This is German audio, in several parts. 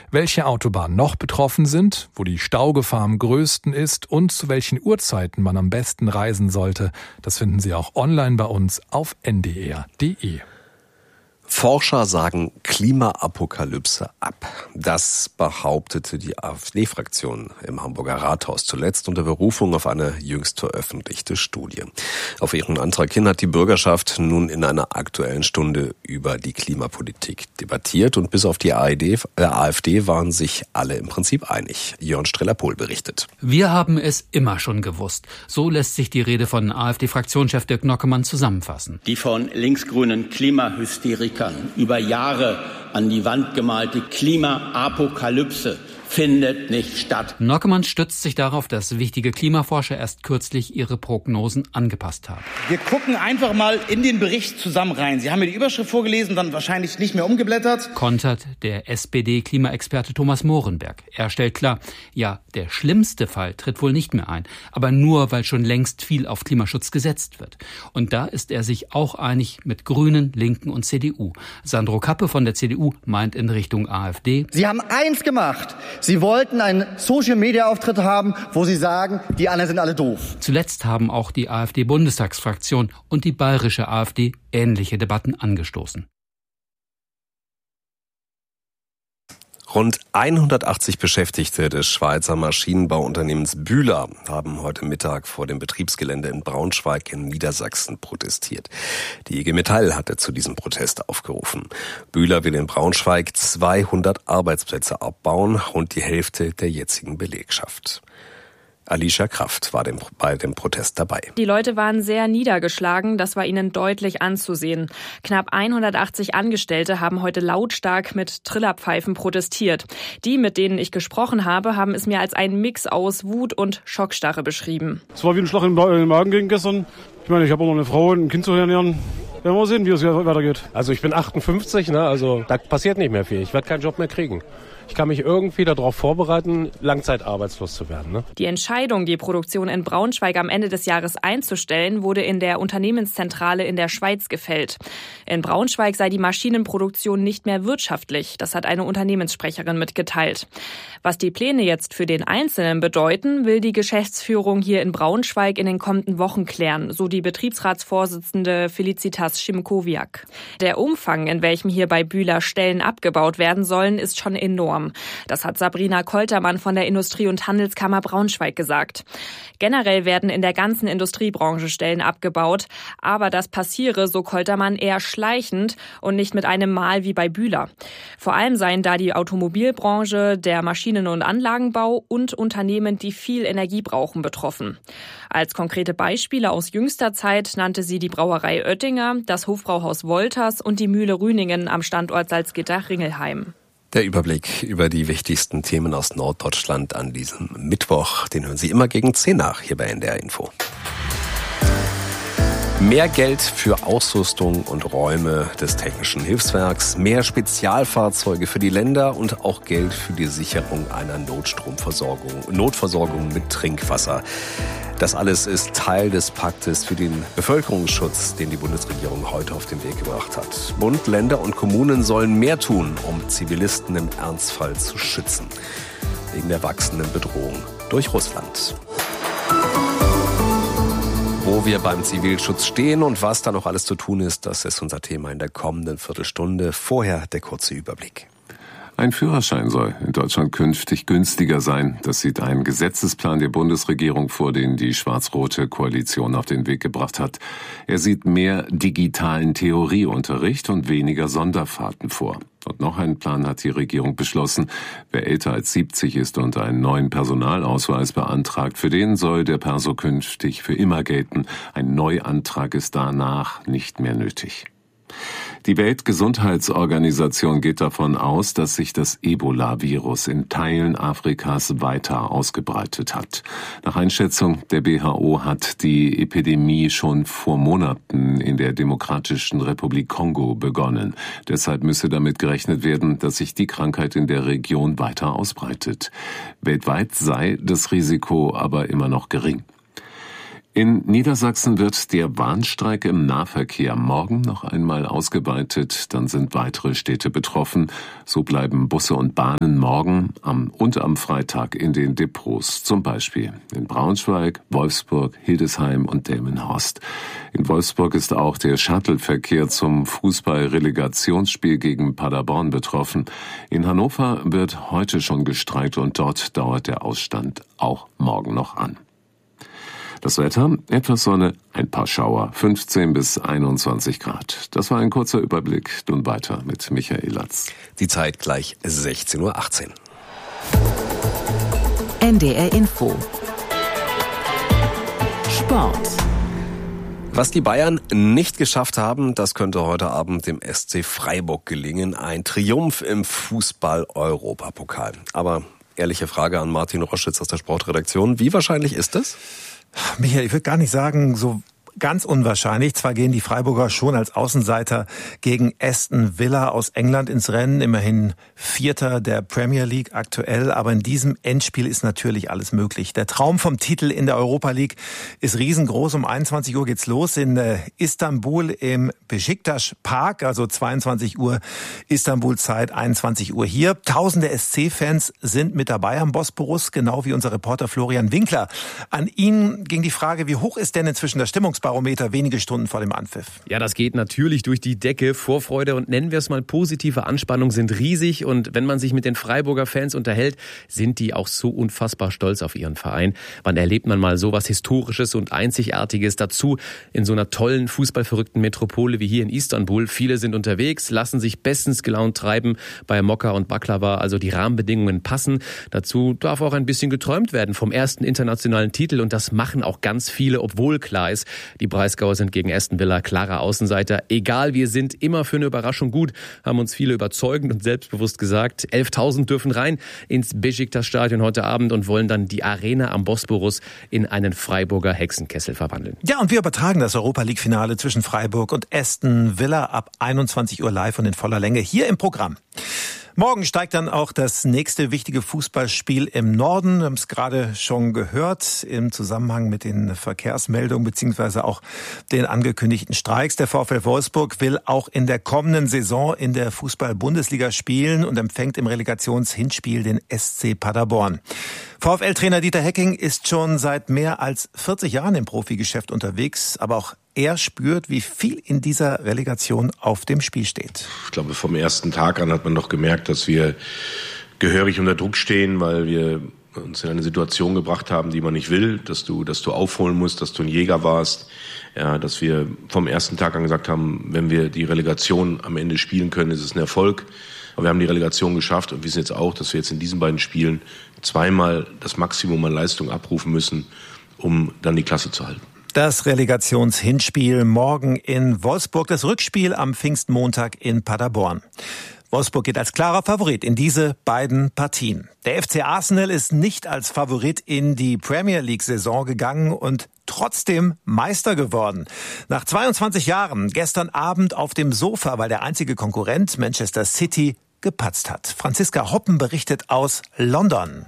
Welche Autobahnen noch betroffen sind, wo die Staugefahr am größten ist und zu welchen Uhrzeiten man am besten reisen sollte, das finden Sie auch online bei uns auf ndr.de. Forscher sagen Klimaapokalypse ab. Das behauptete die AfD-Fraktion im Hamburger Rathaus zuletzt unter Berufung auf eine jüngst veröffentlichte Studie. Auf ihren Antrag hin hat die Bürgerschaft nun in einer Aktuellen Stunde über die Klimapolitik debattiert und bis auf die AfD waren sich alle im Prinzip einig. Jörn Streller-Pohl berichtet. Wir haben es immer schon gewusst. So lässt sich die Rede von AfD-Fraktionschef Dirk Nockemann zusammenfassen. Die von linksgrünen Klimahysterikern über Jahre an die Wand gemalte Klimaapokalypse findet nicht statt. Nockemann stützt sich darauf, dass wichtige Klimaforscher erst kürzlich ihre Prognosen angepasst haben. Wir gucken einfach mal in den Bericht zusammen rein. Sie haben mir die Überschrift vorgelesen, dann wahrscheinlich nicht mehr umgeblättert. Kontert der SPD-Klimaexperte Thomas Mohrenberg. Er stellt klar, ja, der schlimmste Fall tritt wohl nicht mehr ein, aber nur, weil schon längst viel auf Klimaschutz gesetzt wird. Und da ist er sich auch einig mit Grünen, Linken und CDU. Sandro Kappe von der CDU meint in Richtung AfD: Sie haben eins gemacht. Sie wollten einen Social-Media-Auftritt haben, wo Sie sagen, die anderen sind alle doof. Zuletzt haben auch die AfD-Bundestagsfraktion und die bayerische AfD ähnliche Debatten angestoßen. Rund 180 Beschäftigte des Schweizer Maschinenbauunternehmens Bühler haben heute Mittag vor dem Betriebsgelände in Braunschweig in Niedersachsen protestiert. Die IG Metall hatte zu diesem Protest aufgerufen. Bühler will in Braunschweig 200 Arbeitsplätze abbauen, rund die Hälfte der jetzigen Belegschaft. Alicia Kraft war bei dem Protest dabei. Die Leute waren sehr niedergeschlagen, das war ihnen deutlich anzusehen. Knapp 180 Angestellte haben heute lautstark mit Trillerpfeifen protestiert. Die, mit denen ich gesprochen habe, haben es mir als einen Mix aus Wut und Schockstarre beschrieben. Es war wie ein Schlag in den Magen gegen gestern. Ich meine, ich habe auch noch eine Frau und ein Kind zu ernähren. Werden wir mal sehen, wie es weitergeht. Also ich bin 58, also da passiert nicht mehr viel. Ich werde keinen Job mehr kriegen. Ich kann mich irgendwie darauf vorbereiten, langzeitarbeitslos zu werden. Die Entscheidung, die Produktion in Braunschweig am Ende des Jahres einzustellen, wurde in der Unternehmenszentrale in der Schweiz gefällt. In Braunschweig sei die Maschinenproduktion nicht mehr wirtschaftlich. Das hat eine Unternehmenssprecherin mitgeteilt. Was die Pläne jetzt für den Einzelnen bedeuten, will die Geschäftsführung hier in Braunschweig in den kommenden Wochen klären, so die Betriebsratsvorsitzende Felicitas Schimkowiak. Der Umfang, in welchem hier bei Bühler Stellen abgebaut werden sollen, ist schon enorm. Das hat Sabrina Koltermann von der Industrie- und Handelskammer Braunschweig gesagt. Generell werden in der ganzen Industriebranche Stellen abgebaut, aber das passiere, so Koltermann, eher schleichend und nicht mit einem Mal wie bei Bühler. Vor allem seien da die Automobilbranche, der Maschinen- und Anlagenbau und Unternehmen, die viel Energie brauchen, betroffen. Als konkrete Beispiele aus jüngster Zeit nannte sie die Brauerei Oettinger, das Hofbrauhaus Wolters und die Mühle Rüningen am Standort Salzgitter-Ringelheim. Der Überblick über die wichtigsten Themen aus Norddeutschland an diesem Mittwoch, den hören Sie immer gegen 10 nach hier bei NDR Info. Mehr Geld für Ausrüstung und Räume des Technischen Hilfswerks, mehr Spezialfahrzeuge für die Länder und auch Geld für die Sicherung einer Notversorgung mit Trinkwasser. Das alles ist Teil des Paktes für den Bevölkerungsschutz, den die Bundesregierung heute auf den Weg gebracht hat. Bund, Länder und Kommunen sollen mehr tun, um Zivilisten im Ernstfall zu schützen, wegen der wachsenden Bedrohung durch Russland. Wo wir beim Zivilschutz stehen und was da noch alles zu tun ist, das ist unser Thema in der kommenden Viertelstunde. Vorher der kurze Überblick. Ein Führerschein soll in Deutschland künftig günstiger sein. Das sieht ein Gesetzesplan der Bundesregierung vor, den die schwarz-rote Koalition auf den Weg gebracht hat. Er sieht mehr digitalen Theorieunterricht und weniger Sonderfahrten vor. Und noch einen Plan hat die Regierung beschlossen. Wer älter als 70 ist und einen neuen Personalausweis beantragt, für den soll der Perso künftig für immer gelten. Ein Neuantrag ist danach nicht mehr nötig. Die Weltgesundheitsorganisation geht davon aus, dass sich das Ebola-Virus in Teilen Afrikas weiter ausgebreitet hat. Nach Einschätzung der WHO hat die Epidemie schon vor Monaten in der Demokratischen Republik Kongo begonnen. Deshalb müsse damit gerechnet werden, dass sich die Krankheit in der Region weiter ausbreitet. Weltweit sei das Risiko aber immer noch gering. In Niedersachsen wird der Warnstreik im Nahverkehr morgen noch einmal ausgeweitet. Dann sind weitere Städte betroffen. So bleiben Busse und Bahnen morgen und am Freitag in den Depots. Zum Beispiel in Braunschweig, Wolfsburg, Hildesheim und Delmenhorst. In Wolfsburg ist auch der Shuttleverkehr zum Fußball-Relegationsspiel gegen Paderborn betroffen. In Hannover wird heute schon gestreikt und dort dauert der Ausstand auch morgen noch an. Das Wetter, etwas Sonne, ein paar Schauer, 15 bis 21 Grad. Das war ein kurzer Überblick. Nun weiter mit Michael Latz. Die Zeit gleich 16:18 Uhr. NDR Info. Sport. Was die Bayern nicht geschafft haben, das könnte heute Abend dem SC Freiburg gelingen. Ein Triumph im Fußball-Europapokal. Aber ehrliche Frage an Martin Roschitz aus der Sportredaktion. Wie wahrscheinlich ist das? Michael, ich würde gar nicht sagen, so ganz unwahrscheinlich. Zwar gehen die Freiburger schon als Außenseiter gegen Aston Villa aus England ins Rennen, immerhin Vierter der Premier League aktuell, aber in diesem Endspiel ist natürlich alles möglich. Der Traum vom Titel in der Europa League ist riesengroß. Um 21 Uhr geht's los in Istanbul im Beşiktaş Park, also 22 Uhr Istanbul-Zeit, 21 Uhr hier. Tausende SC-Fans sind mit dabei am Bosporus, genau wie unser Reporter Florian Winkler. An ihn ging die Frage, wie hoch ist denn inzwischen das Stimmungsbarometer wenige Stunden vor dem Anpfiff? Ja, das geht natürlich durch die Decke. Vorfreude und nennen wir es mal positive Anspannung sind riesig. Und wenn man sich mit den Freiburger Fans unterhält, sind die auch so unfassbar stolz auf ihren Verein. Wann erlebt man mal sowas Historisches und Einzigartiges dazu in so einer tollen, fußballverrückten Metropole wie hier in Istanbul? Viele sind unterwegs, lassen sich bestens gelaunt treiben bei Mokka und Baklava. Also die Rahmenbedingungen passen. Dazu darf auch ein bisschen geträumt werden vom ersten internationalen Titel. Und das machen auch ganz viele, obwohl klar ist, die Breisgauer sind gegen Aston Villa klarer Außenseiter. Egal, wir sind immer für eine Überraschung gut, haben uns viele überzeugend und selbstbewusst gesagt. 11.000 dürfen rein ins Beşiktaş-Stadion heute Abend und wollen dann die Arena am Bosporus in einen Freiburger Hexenkessel verwandeln. Ja, und wir übertragen das Europa-League-Finale zwischen Freiburg und Aston Villa ab 21 Uhr live und in voller Länge hier im Programm. Morgen steigt dann auch das nächste wichtige Fußballspiel im Norden. Wir haben es gerade schon gehört im Zusammenhang mit den Verkehrsmeldungen beziehungsweise auch den angekündigten Streiks. Der VfL Wolfsburg will auch in der kommenden Saison in der Fußball-Bundesliga spielen und empfängt im Relegationshinspiel den SC Paderborn. VfL-Trainer Dieter Hecking ist schon seit mehr als 40 Jahren im Profigeschäft unterwegs, aber auch er spürt, wie viel in dieser Relegation auf dem Spiel steht. Ich glaube, vom ersten Tag an hat man doch gemerkt, dass wir gehörig unter Druck stehen, weil wir uns in eine Situation gebracht haben, die man nicht will, dass du aufholen musst, dass du ein Jäger warst. Ja, dass wir vom ersten Tag an gesagt haben, wenn wir die Relegation am Ende spielen können, ist es ein Erfolg. Aber wir haben die Relegation geschafft und wissen jetzt auch, dass wir jetzt in diesen beiden Spielen zweimal das Maximum an Leistung abrufen müssen, um dann die Klasse zu halten. Das Relegationshinspiel morgen in Wolfsburg, das Rückspiel am Pfingstmontag in Paderborn. Wolfsburg geht als klarer Favorit in diese beiden Partien. Der FC Arsenal ist nicht als Favorit in die Premier League-Saison gegangen und trotzdem Meister geworden. Nach 22 Jahren, gestern Abend auf dem Sofa, weil der einzige Konkurrent Manchester City gepatzt hat. Franziska Hoppen berichtet aus London.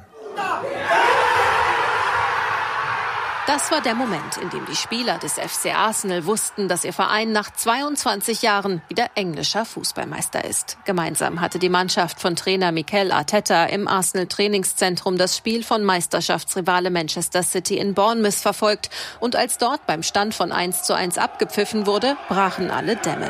Das war der Moment, in dem die Spieler des FC Arsenal wussten, dass ihr Verein nach 22 Jahren wieder englischer Fußballmeister ist. Gemeinsam hatte die Mannschaft von Trainer Mikel Arteta im Arsenal-Trainingszentrum das Spiel von Meisterschaftsrivale Manchester City in Bournemouth verfolgt. Und als dort beim Stand von 1:1 abgepfiffen wurde, brachen alle Dämme.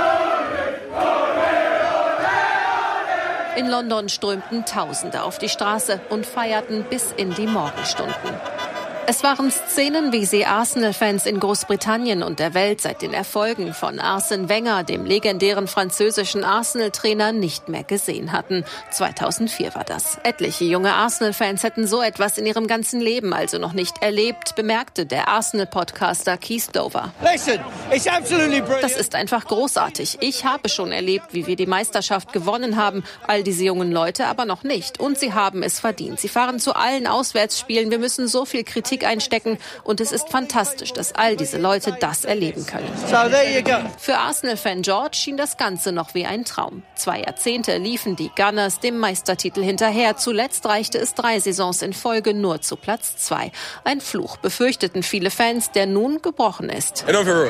In London strömten Tausende auf die Straße und feierten bis in die Morgenstunden. Es waren Szenen, wie sie Arsenal-Fans in Großbritannien und der Welt seit den Erfolgen von Arsène Wenger, dem legendären französischen Arsenal-Trainer, nicht mehr gesehen hatten. 2004 war das. Etliche junge Arsenal-Fans hätten so etwas in ihrem ganzen Leben also noch nicht erlebt, bemerkte der Arsenal-Podcaster Keith Dover. Das ist einfach großartig. Ich habe schon erlebt, wie wir die Meisterschaft gewonnen haben, all diese jungen Leute aber noch nicht. Und sie haben es verdient. Sie fahren zu allen Auswärtsspielen. Wir müssen so viel Kritik Musik einstecken und es ist fantastisch, dass all diese Leute das erleben können. Für Arsenal-Fan George schien das Ganze noch wie ein Traum. 2 Jahrzehnte liefen die Gunners dem Meistertitel hinterher. Zuletzt reichte es 3 Saisons in Folge nur zu Platz 2. Ein Fluch, befürchteten viele Fans, der nun gebrochen ist.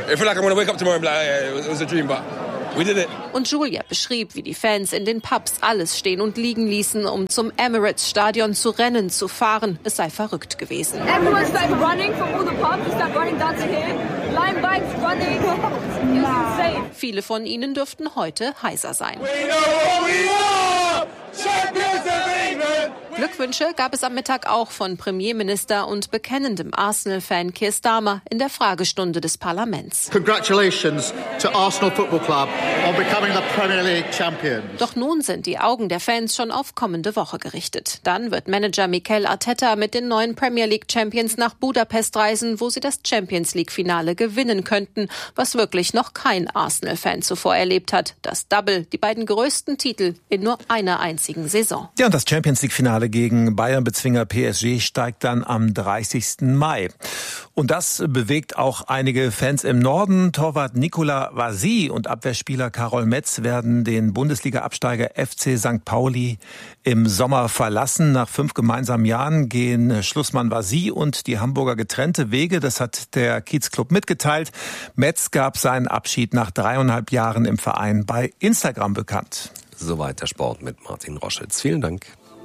Und Julia beschrieb, wie die Fans in den Pubs alles stehen und liegen ließen, um zum Emirates-Stadion zu rennen, zu fahren. Es sei verrückt gewesen. Viele von ihnen dürften heute heiser sein. Glückwünsche gab es am Mittag auch von Premierminister und bekennendem Arsenal-Fan Keir Starmer in der Fragestunde des Parlaments. Congratulations to Arsenal Football Club on becoming the Premier League champions. Doch nun sind die Augen der Fans schon auf kommende Woche gerichtet. Dann wird Manager Mikel Arteta mit den neuen Premier League Champions nach Budapest reisen, wo sie das Champions League-Finale gewinnen könnten, was wirklich noch kein Arsenal-Fan zuvor erlebt hat. Das Double, die beiden größten Titel in nur einer einzigen Saison. Ja, und das Champions League-Finale gegen Bayern-Bezwinger PSG steigt dann am 30. Mai. Und das bewegt auch einige Fans im Norden. Torwart Nicolas Vazy und Abwehrspieler Karol Metz werden den Bundesliga-Absteiger FC St. Pauli im Sommer verlassen. Nach 5 gemeinsamen Jahren gehen Schlussmann Vazy und die Hamburger getrennte Wege. Das hat der Kiezclub mitgeteilt. Metz gab seinen Abschied nach 3,5 Jahren im Verein bei Instagram bekannt. Soweit der Sport mit Martin Roschitz. Vielen Dank.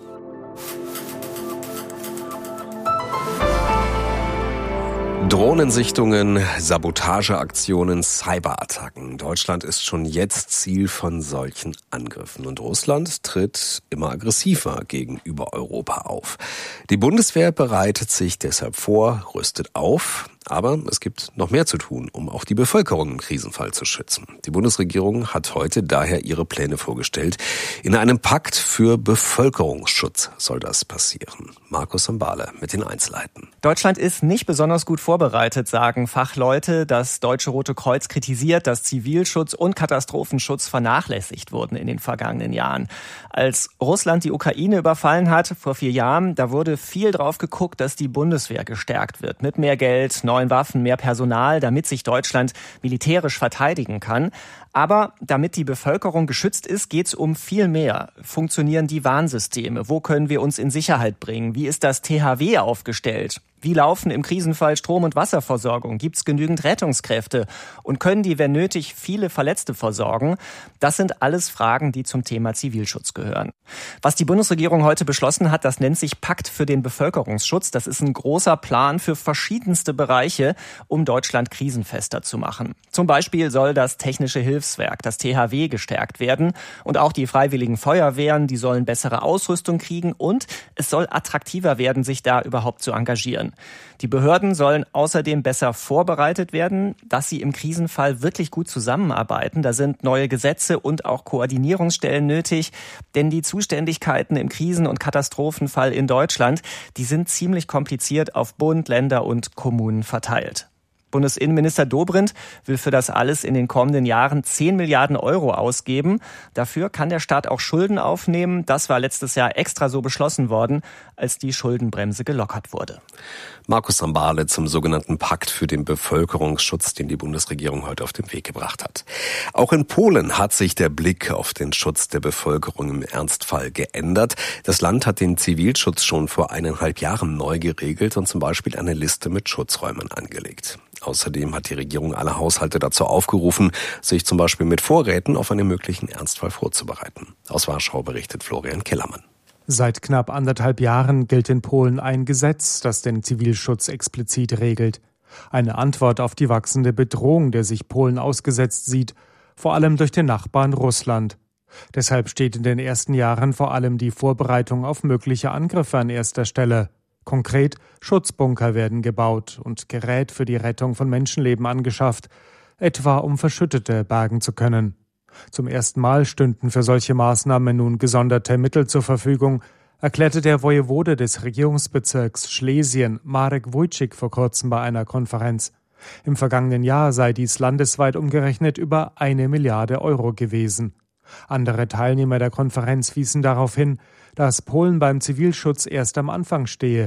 Drohnensichtungen, Sabotageaktionen, Cyberattacken. Deutschland ist schon jetzt Ziel von solchen Angriffen. Und Russland tritt immer aggressiver gegenüber Europa auf. Die Bundeswehr bereitet sich deshalb vor, rüstet auf. Aber es gibt noch mehr zu tun, um auch die Bevölkerung im Krisenfall zu schützen. Die Bundesregierung hat heute daher ihre Pläne vorgestellt. In einem Pakt für Bevölkerungsschutz soll das passieren. Markus Sambale mit den Einzelheiten. Deutschland ist nicht besonders gut vorbereitet, sagen Fachleute. Das Deutsche Rote Kreuz kritisiert, dass Zivilschutz und Katastrophenschutz vernachlässigt wurden in den vergangenen Jahren. Als Russland die Ukraine überfallen hat, vor 4 Jahren, da wurde viel drauf geguckt, dass die Bundeswehr gestärkt wird. Mit mehr Geld, neuen Waffen, mehr Personal, damit sich Deutschland militärisch verteidigen kann. Aber damit die Bevölkerung geschützt ist, geht es um viel mehr. Funktionieren die Warnsysteme? Wo können wir uns in Sicherheit bringen? Wie ist das THW aufgestellt? Wie laufen im Krisenfall Strom- und Wasserversorgung? Gibt es genügend Rettungskräfte? Und können die, wenn nötig, viele Verletzte versorgen? Das sind alles Fragen, die zum Thema Zivilschutz gehören. Was die Bundesregierung heute beschlossen hat, das nennt sich Pakt für den Bevölkerungsschutz. Das ist ein großer Plan für verschiedenste Bereiche, um Deutschland krisenfester zu machen. Zum Beispiel soll das Technische Hilfswerk, das THW, gestärkt werden. Und auch die freiwilligen Feuerwehren, die sollen bessere Ausrüstung kriegen. Und es soll attraktiver werden, sich da überhaupt zu engagieren. Die Behörden sollen außerdem besser vorbereitet werden, dass sie im Krisenfall wirklich gut zusammenarbeiten. Da sind neue Gesetze und auch Koordinierungsstellen nötig, denn die Zuständigkeiten im Krisen- und Katastrophenfall in Deutschland, die sind ziemlich kompliziert auf Bund, Länder und Kommunen verteilt. Bundesinnenminister Dobrindt will für das alles in den kommenden Jahren 10 Milliarden Euro ausgeben. Dafür kann der Staat auch Schulden aufnehmen. Das war letztes Jahr extra so beschlossen worden, als die Schuldenbremse gelockert wurde. Markus Sambale zum sogenannten Pakt für den Bevölkerungsschutz, den die Bundesregierung heute auf den Weg gebracht hat. Auch in Polen hat sich der Blick auf den Schutz der Bevölkerung im Ernstfall geändert. Das Land hat den Zivilschutz schon vor 1,5 Jahren neu geregelt und zum Beispiel eine Liste mit Schutzräumen angelegt. Außerdem hat die Regierung alle Haushalte dazu aufgerufen, sich zum Beispiel mit Vorräten auf einen möglichen Ernstfall vorzubereiten. Aus Warschau berichtet Florian Kellermann. Seit knapp 1,5 Jahren gilt in Polen ein Gesetz, das den Zivilschutz explizit regelt. Eine Antwort auf die wachsende Bedrohung, der sich Polen ausgesetzt sieht, vor allem durch den Nachbarn Russland. Deshalb steht in den ersten Jahren vor allem die Vorbereitung auf mögliche Angriffe an erster Stelle. Konkret, Schutzbunker werden gebaut und Gerät für die Rettung von Menschenleben angeschafft, etwa um Verschüttete bergen zu können. Zum ersten Mal stünden für solche Maßnahmen nun gesonderte Mittel zur Verfügung, erklärte der Wojewode des Regierungsbezirks Schlesien, Marek Wójcik, vor kurzem bei einer Konferenz. Im vergangenen Jahr sei dies landesweit umgerechnet über 1 Milliarde Euro gewesen. Andere Teilnehmer der Konferenz wiesen darauf hin, dass Polen beim Zivilschutz erst am Anfang stehe.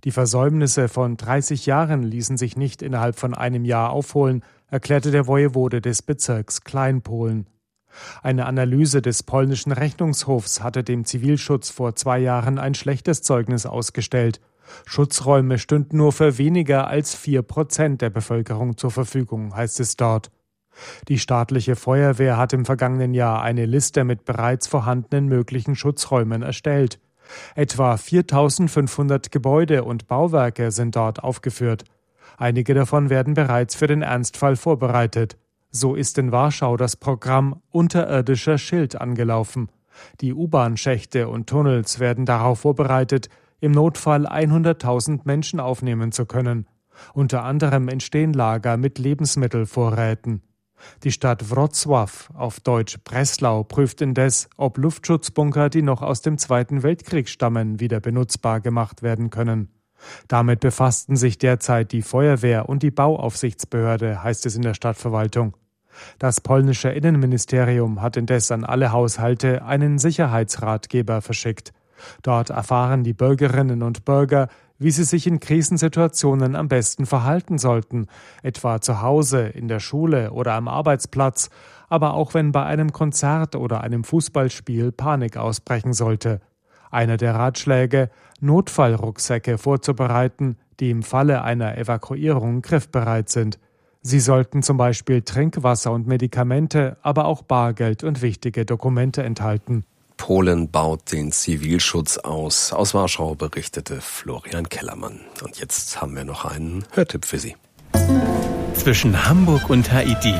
Die Versäumnisse von 30 Jahren ließen sich nicht innerhalb von einem Jahr aufholen, erklärte der Wojewode des Bezirks Kleinpolen. Eine Analyse des polnischen Rechnungshofs hatte dem Zivilschutz vor 2 Jahren ein schlechtes Zeugnis ausgestellt. Schutzräume stünden nur für weniger als 4% der Bevölkerung zur Verfügung, heißt es dort. Die staatliche Feuerwehr hat im vergangenen Jahr eine Liste mit bereits vorhandenen möglichen Schutzräumen erstellt. Etwa 4.500 Gebäude und Bauwerke sind dort aufgeführt. Einige davon werden bereits für den Ernstfall vorbereitet. So ist in Warschau das Programm Unterirdischer Schild angelaufen. Die U-Bahn-Schächte und Tunnels werden darauf vorbereitet, im Notfall 100.000 Menschen aufnehmen zu können. Unter anderem entstehen Lager mit Lebensmittelvorräten. Die Stadt Wrocław, auf Deutsch Breslau, prüft indes, ob Luftschutzbunker, die noch aus dem Zweiten Weltkrieg stammen, wieder benutzbar gemacht werden können. Damit befassten sich derzeit die Feuerwehr und die Bauaufsichtsbehörde, heißt es in der Stadtverwaltung. Das polnische Innenministerium hat indes an alle Haushalte einen Sicherheitsratgeber verschickt. Dort erfahren die Bürgerinnen und Bürger, wie sie sich in Krisensituationen am besten verhalten sollten, etwa zu Hause, in der Schule oder am Arbeitsplatz, aber auch wenn bei einem Konzert oder einem Fußballspiel Panik ausbrechen sollte. Einer der Ratschläge, Notfallrucksäcke vorzubereiten, die im Falle einer Evakuierung griffbereit sind. Sie sollten zum Beispiel Trinkwasser und Medikamente, aber auch Bargeld und wichtige Dokumente enthalten. Polen baut den Zivilschutz aus. Aus Warschau berichtete Florian Kellermann. Und jetzt haben wir noch einen Hörtipp für Sie. Zwischen Hamburg und Haiti.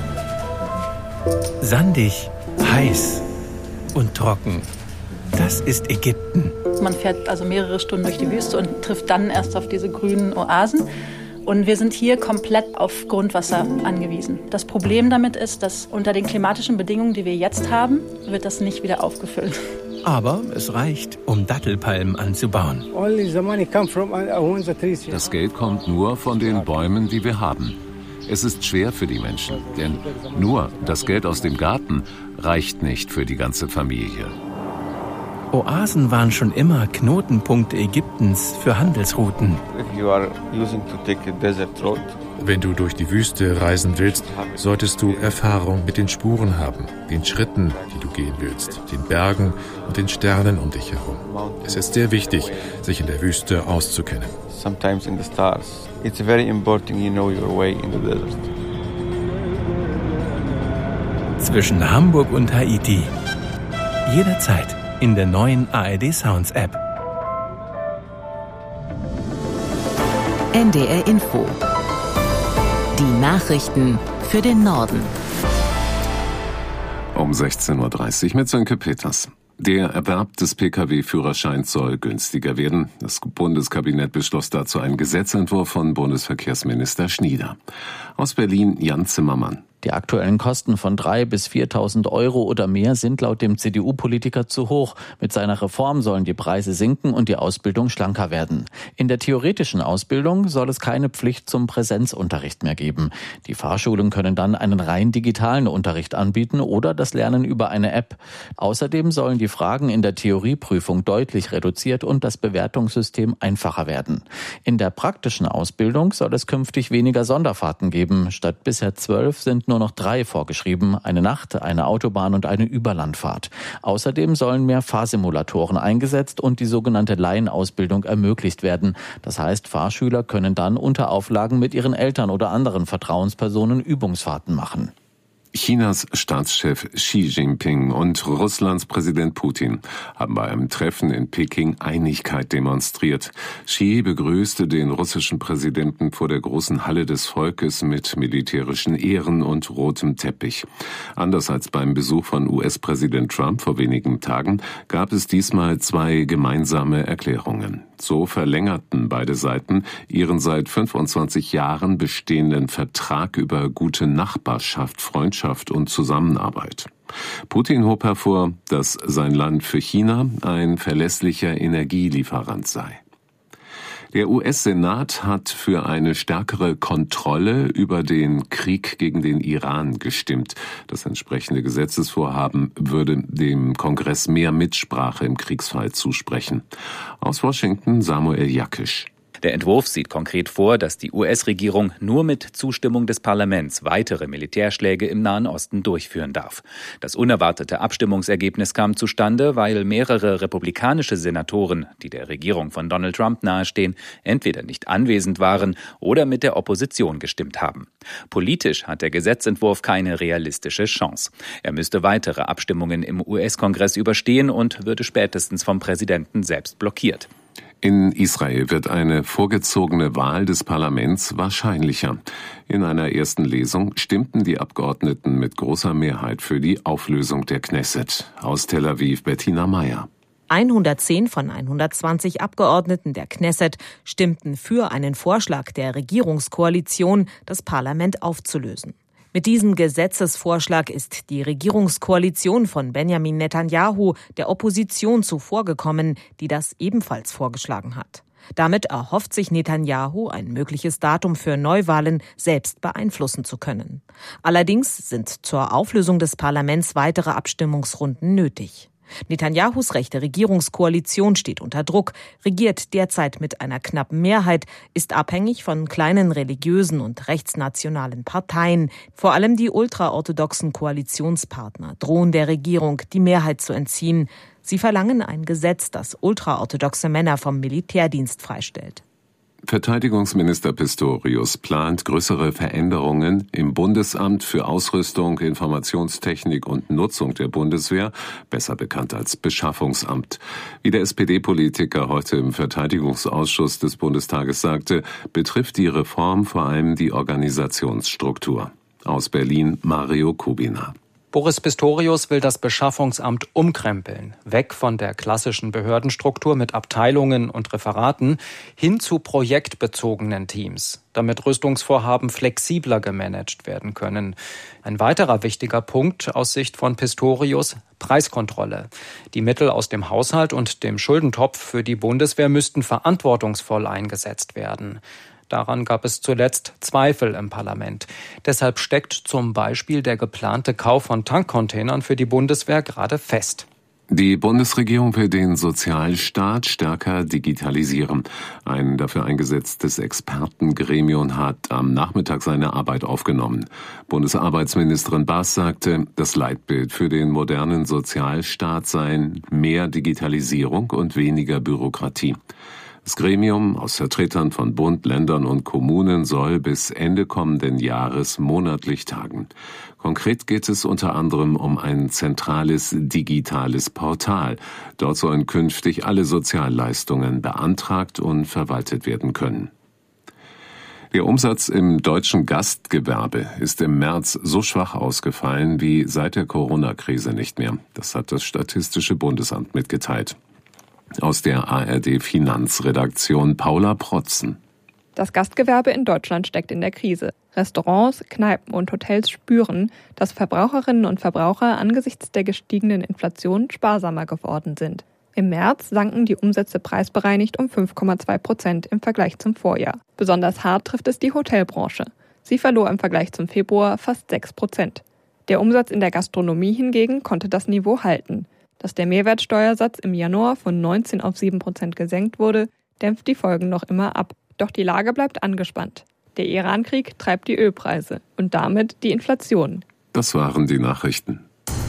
Sandig, heiß und trocken. Das ist Ägypten. Man fährt also mehrere Stunden durch die Wüste und trifft dann erst auf diese grünen Oasen. Und wir sind hier komplett auf Grundwasser angewiesen. Das Problem damit ist, dass unter den klimatischen Bedingungen, die wir jetzt haben, wird das nicht wieder aufgefüllt. Aber es reicht, um Dattelpalmen anzubauen. Das Geld kommt nur von den Bäumen, die wir haben. Es ist schwer für die Menschen, denn nur das Geld aus dem Garten reicht nicht für die ganze Familie. Oasen waren schon immer Knotenpunkte Ägyptens für Handelsrouten. Wenn du durch die Wüste reisen willst, solltest du Erfahrung mit den Spuren haben, den Schritten, die du gehen willst, den Bergen und den Sternen um dich herum. Es ist sehr wichtig, sich in der Wüste auszukennen. Zwischen Hamburg und Haiti. Jederzeit in der neuen ARD Sounds App. NDR Info. Die Nachrichten für den Norden. Um 16.30 Uhr mit Sönke Peters. Der Erwerb des Pkw-Führerscheins soll günstiger werden. Das Bundeskabinett beschloss dazu einen Gesetzentwurf von Bundesverkehrsminister Schnieder. Aus Berlin Jan Zimmermann. Die aktuellen Kosten von 3.000 bis 4.000 Euro oder mehr sind laut dem CDU-Politiker zu hoch. Mit seiner Reform sollen die Preise sinken und die Ausbildung schlanker werden. In der theoretischen Ausbildung soll es keine Pflicht zum Präsenzunterricht mehr geben. Die Fahrschulen können dann einen rein digitalen Unterricht anbieten oder das Lernen über eine App. Außerdem sollen die Fragen in der Theorieprüfung deutlich reduziert und das Bewertungssystem einfacher werden. In der praktischen Ausbildung soll es künftig weniger Sonderfahrten geben. Statt bisher 12 sind nur noch 3 vorgeschrieben, eine Nacht-, eine Autobahn- und eine Überlandfahrt. Außerdem sollen mehr Fahrsimulatoren eingesetzt und die sogenannte Laienausbildung ermöglicht werden. Das heißt, Fahrschüler können dann unter Auflagen mit ihren Eltern oder anderen Vertrauenspersonen Übungsfahrten machen. Chinas Staatschef Xi Jinping und Russlands Präsident Putin haben bei einem Treffen in Peking Einigkeit demonstriert. Xi begrüßte den russischen Präsidenten vor der großen Halle des Volkes mit militärischen Ehren und rotem Teppich. Anders als beim Besuch von US-Präsident Trump vor wenigen Tagen gab es diesmal 2 gemeinsame Erklärungen. So verlängerten beide Seiten ihren seit 25 Jahren bestehenden Vertrag über gute Nachbarschaft, Freundschaft und Zusammenarbeit. Putin hob hervor, dass sein Land für China ein verlässlicher Energielieferant sei. Der US-Senat hat für eine stärkere Kontrolle über den Krieg gegen den Iran gestimmt. Das entsprechende Gesetzesvorhaben würde dem Kongress mehr Mitsprache im Kriegsfall zusprechen. Aus Washington Samuel Jakisch. Der Entwurf sieht konkret vor, dass die US-Regierung nur mit Zustimmung des Parlaments weitere Militärschläge im Nahen Osten durchführen darf. Das unerwartete Abstimmungsergebnis kam zustande, weil mehrere republikanische Senatoren, die der Regierung von Donald Trump nahestehen, entweder nicht anwesend waren oder mit der Opposition gestimmt haben. Politisch hat der Gesetzentwurf keine realistische Chance. Er müsste weitere Abstimmungen im US-Kongress überstehen und würde spätestens vom Präsidenten selbst blockiert. In Israel wird eine vorgezogene Wahl des Parlaments wahrscheinlicher. In einer ersten Lesung stimmten die Abgeordneten mit großer Mehrheit für die Auflösung der Knesset. Aus Tel Aviv Bettina Meyer. 110 von 120 Abgeordneten der Knesset stimmten für einen Vorschlag der Regierungskoalition, das Parlament aufzulösen. Mit diesem Gesetzesvorschlag ist die Regierungskoalition von Benjamin Netanyahu der Opposition zuvorgekommen, die das ebenfalls vorgeschlagen hat. Damit erhofft sich Netanyahu, ein mögliches Datum für Neuwahlen selbst beeinflussen zu können. Allerdings sind zur Auflösung des Parlaments weitere Abstimmungsrunden nötig. Netanyahus rechte Regierungskoalition steht unter Druck, regiert derzeit mit einer knappen Mehrheit, ist abhängig von kleinen religiösen und rechtsnationalen Parteien. Vor allem die ultraorthodoxen Koalitionspartner drohen der Regierung, die Mehrheit zu entziehen. Sie verlangen ein Gesetz, das ultraorthodoxe Männer vom Militärdienst freistellt. Verteidigungsminister Pistorius plant größere Veränderungen im Bundesamt für Ausrüstung, Informationstechnik und Nutzung der Bundeswehr, besser bekannt als Beschaffungsamt. Wie der SPD-Politiker heute im Verteidigungsausschuss des Bundestages sagte, betrifft die Reform vor allem die Organisationsstruktur. Aus Berlin Mario Kubina. Boris Pistorius will das Beschaffungsamt umkrempeln, weg von der klassischen Behördenstruktur mit Abteilungen und Referaten hin zu projektbezogenen Teams, damit Rüstungsvorhaben flexibler gemanagt werden können. Ein weiterer wichtiger Punkt aus Sicht von Pistorius: Preiskontrolle. Die Mittel aus dem Haushalt und dem Schuldentopf für die Bundeswehr müssten verantwortungsvoll eingesetzt werden. Daran gab es zuletzt Zweifel im Parlament. Deshalb steckt zum Beispiel der geplante Kauf von Tankcontainern für die Bundeswehr gerade fest. Die Bundesregierung will den Sozialstaat stärker digitalisieren. Ein dafür eingesetztes Expertengremium hat am Nachmittag seine Arbeit aufgenommen. Bundesarbeitsministerin Baas sagte, das Leitbild für den modernen Sozialstaat seien mehr Digitalisierung und weniger Bürokratie. Das Gremium aus Vertretern von Bund, Ländern und Kommunen soll bis Ende kommenden Jahres monatlich tagen. Konkret geht es unter anderem um ein zentrales digitales Portal. Dort sollen künftig alle Sozialleistungen beantragt und verwaltet werden können. Der Umsatz im deutschen Gastgewerbe ist im März so schwach ausgefallen wie seit der Corona-Krise nicht mehr. Das hat das Statistische Bundesamt mitgeteilt. Aus der ARD-Finanzredaktion Paula Protzen. Das Gastgewerbe in Deutschland steckt in der Krise. Restaurants, Kneipen und Hotels spüren, dass Verbraucherinnen und Verbraucher angesichts der gestiegenen Inflation sparsamer geworden sind. Im März sanken die Umsätze preisbereinigt um 5,2% im Vergleich zum Vorjahr. Besonders hart trifft es die Hotelbranche. Sie verlor im Vergleich zum Februar fast 6%. Der Umsatz in der Gastronomie hingegen konnte das Niveau halten. Dass der Mehrwertsteuersatz im Januar von 19 auf 7% gesenkt wurde, dämpft die Folgen noch immer ab. Doch die Lage bleibt angespannt. Der Iran-Krieg treibt die Ölpreise und damit die Inflation. Das waren die Nachrichten.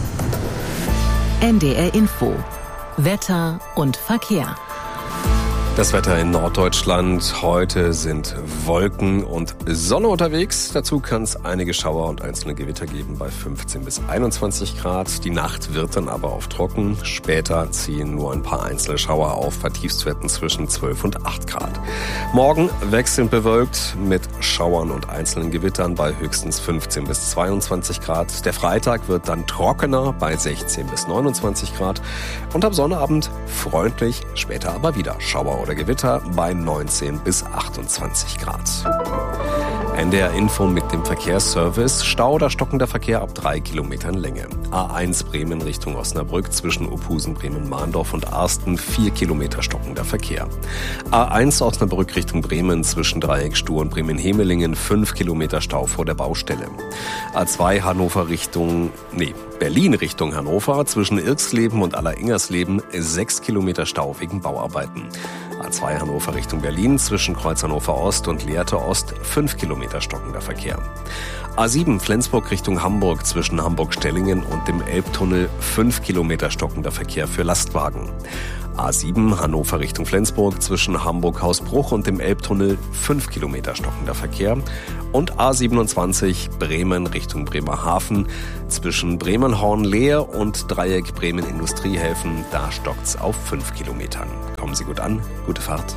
NDR Info. Wetter und Verkehr. Das Wetter in Norddeutschland. Heute sind Wolken und Sonne unterwegs. Dazu kann es einige Schauer und einzelne Gewitter geben bei 15 bis 21 Grad. Die Nacht wird dann aber auf trocken. Später ziehen nur ein paar einzelne Schauer auf bei Tiefstwerten zwischen 12 und 8 Grad. Morgen wechselnd bewölkt mit Schauern und einzelnen Gewittern bei höchstens 15 bis 22 Grad. Der Freitag wird dann trockener bei 16 bis 29 Grad. Und am Sonnabend freundlich, später aber wieder Schauer oder Gewitter bei 19 bis 28 Grad. NDR Info mit dem Verkehrsservice. Stau oder stockender Verkehr ab 3 Kilometern Länge. A1 Bremen Richtung Osnabrück zwischen Ophusen, Bremen-Mahndorf und Arsten 4 Kilometer stockender Verkehr. A1 Osnabrück Richtung Bremen zwischen Dreieck Stur und Bremen-Hemelingen 5 Kilometer Stau vor der Baustelle. A2 Berlin Richtung Hannover zwischen Irxleben und Alleringers-Leben 6 Kilometer Stau wegen Bauarbeiten. A2 Hannover Richtung Berlin zwischen Kreuz Hannover Ost und Lehrte Ost 5 Kilometer stockender Verkehr. A7 Flensburg Richtung Hamburg zwischen Hamburg-Stellingen und dem Elbtunnel 5 Kilometer stockender Verkehr für Lastwagen. A7 Hannover Richtung Flensburg zwischen Hamburg-Hausbruch und dem Elbtunnel 5 Kilometer stockender Verkehr. Und A27 Bremen Richtung Bremerhaven zwischen Bremen-Hornleer und Dreieck Bremen-Industriehäfen. Da stockt's auf 5 Kilometern. Kommen Sie gut an, gute Fahrt.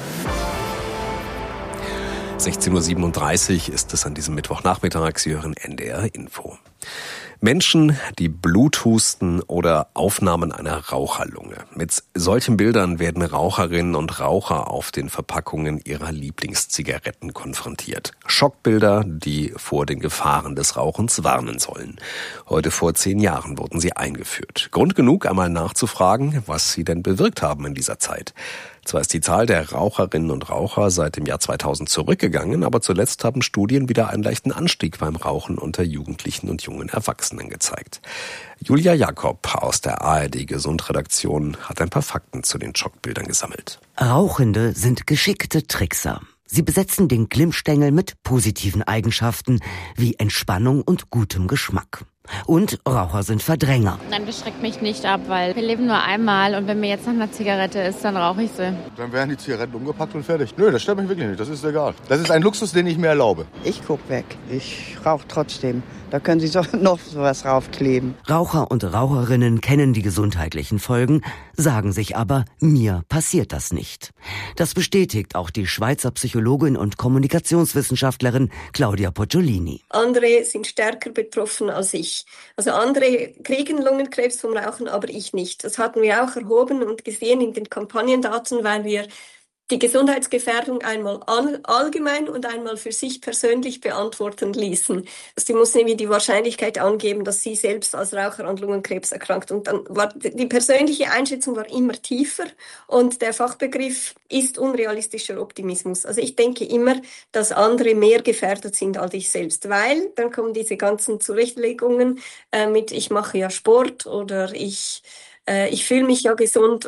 16.37 Uhr ist es an diesem Mittwochnachmittag. Sie hören NDR Info. Menschen, die Blut husten oder Aufnahmen einer Raucherlunge. Mit solchen Bildern werden Raucherinnen und Raucher auf den Verpackungen ihrer Lieblingszigaretten konfrontiert. Schockbilder, die vor den Gefahren des Rauchens warnen sollen. Heute vor 10 Jahren wurden sie eingeführt. Grund genug, einmal nachzufragen, was sie denn bewirkt haben in dieser Zeit. Zwar ist die Zahl der Raucherinnen und Raucher seit dem Jahr 2000 zurückgegangen, aber zuletzt haben Studien wieder einen leichten Anstieg beim Rauchen unter Jugendlichen und jungen Erwachsenen gezeigt. Julia Jakob aus der ARD Gesundredaktion hat ein paar Fakten zu den Schockbildern gesammelt. Rauchende sind geschickte Trickser. Sie besetzen den Glimmstängel mit positiven Eigenschaften wie Entspannung und gutem Geschmack. Und Raucher sind Verdränger. Nein, das schreckt mich nicht ab, weil wir leben nur einmal und wenn mir jetzt noch eine Zigarette ist, dann rauche ich sie. Dann werden die Zigaretten umgepackt und fertig. Nö, das stört mich wirklich nicht, das ist egal. Das ist ein Luxus, den ich mir erlaube. Ich guck weg, ich rauche trotzdem. Da können Sie noch sowas raufkleben. Raucher und Raucherinnen kennen die gesundheitlichen Folgen, sagen sich aber, mir passiert das nicht. Das bestätigt auch die Schweizer Psychologin und Kommunikationswissenschaftlerin Claudia Poggiolini. Andere sind stärker betroffen als ich. Also andere kriegen Lungenkrebs vom Rauchen, aber ich nicht. Das hatten wir auch erhoben und gesehen in den Kampagnendaten, weil wir die Gesundheitsgefährdung einmal allgemein und einmal für sich persönlich beantworten ließen. Sie mussten irgendwie die Wahrscheinlichkeit angeben, dass sie selbst als Raucher an Lungenkrebs erkrankt. Und dann war die persönliche Einschätzung war immer tiefer und der Fachbegriff ist unrealistischer Optimismus. Also ich denke immer, dass andere mehr gefährdet sind als ich selbst, weil dann kommen diese ganzen Zurechtlegungen mit ich mache ja Sport oder ich fühle mich ja gesund,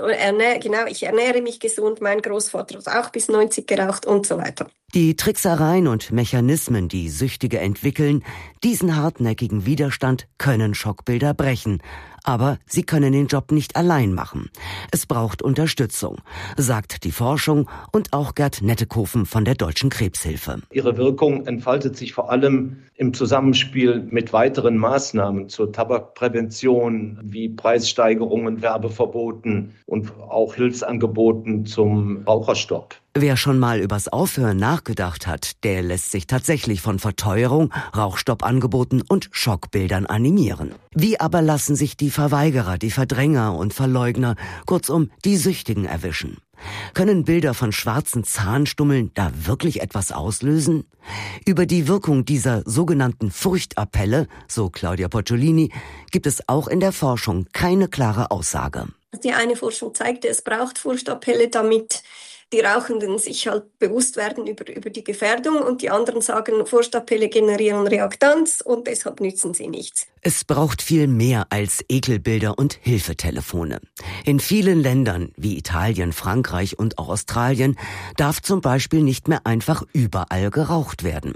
ich ernähre mich gesund, mein Großvater hat auch bis 90 geraucht und so weiter. Die Tricksereien und Mechanismen, die Süchtige entwickeln, diesen hartnäckigen Widerstand können Schockbilder brechen. Aber sie können den Job nicht allein machen. Es braucht Unterstützung, sagt die Forschung und auch Gerd Nettekofen von der Deutschen Krebshilfe. Ihre Wirkung entfaltet sich vor allem im Zusammenspiel mit weiteren Maßnahmen zur Tabakprävention wie Preissteigerungen, Werbeverboten und auch Hilfsangeboten zum Raucherstopp. Wer schon mal übers Aufhören nachgedacht hat, der lässt sich tatsächlich von Verteuerung, Rauchstoppangeboten und Schockbildern animieren. Wie aber lassen sich die Verweigerer, die Verdränger und Verleugner, kurzum die Süchtigen erwischen? Können Bilder von schwarzen Zahnstummeln da wirklich etwas auslösen? Über die Wirkung dieser sogenannten Furchtappelle, so Claudia Poggiolini, gibt es auch in der Forschung keine klare Aussage. Die eine Forschung zeigte, es braucht Furchtappelle, damit die Rauchenden sich halt bewusst werden über die Gefährdung und die anderen sagen, Furchtappelle generieren Reaktanz und deshalb nützen sie nichts. Es braucht viel mehr als Ekelbilder und Hilfetelefone. In vielen Ländern wie Italien, Frankreich und auch Australien darf zum Beispiel nicht mehr einfach überall geraucht werden.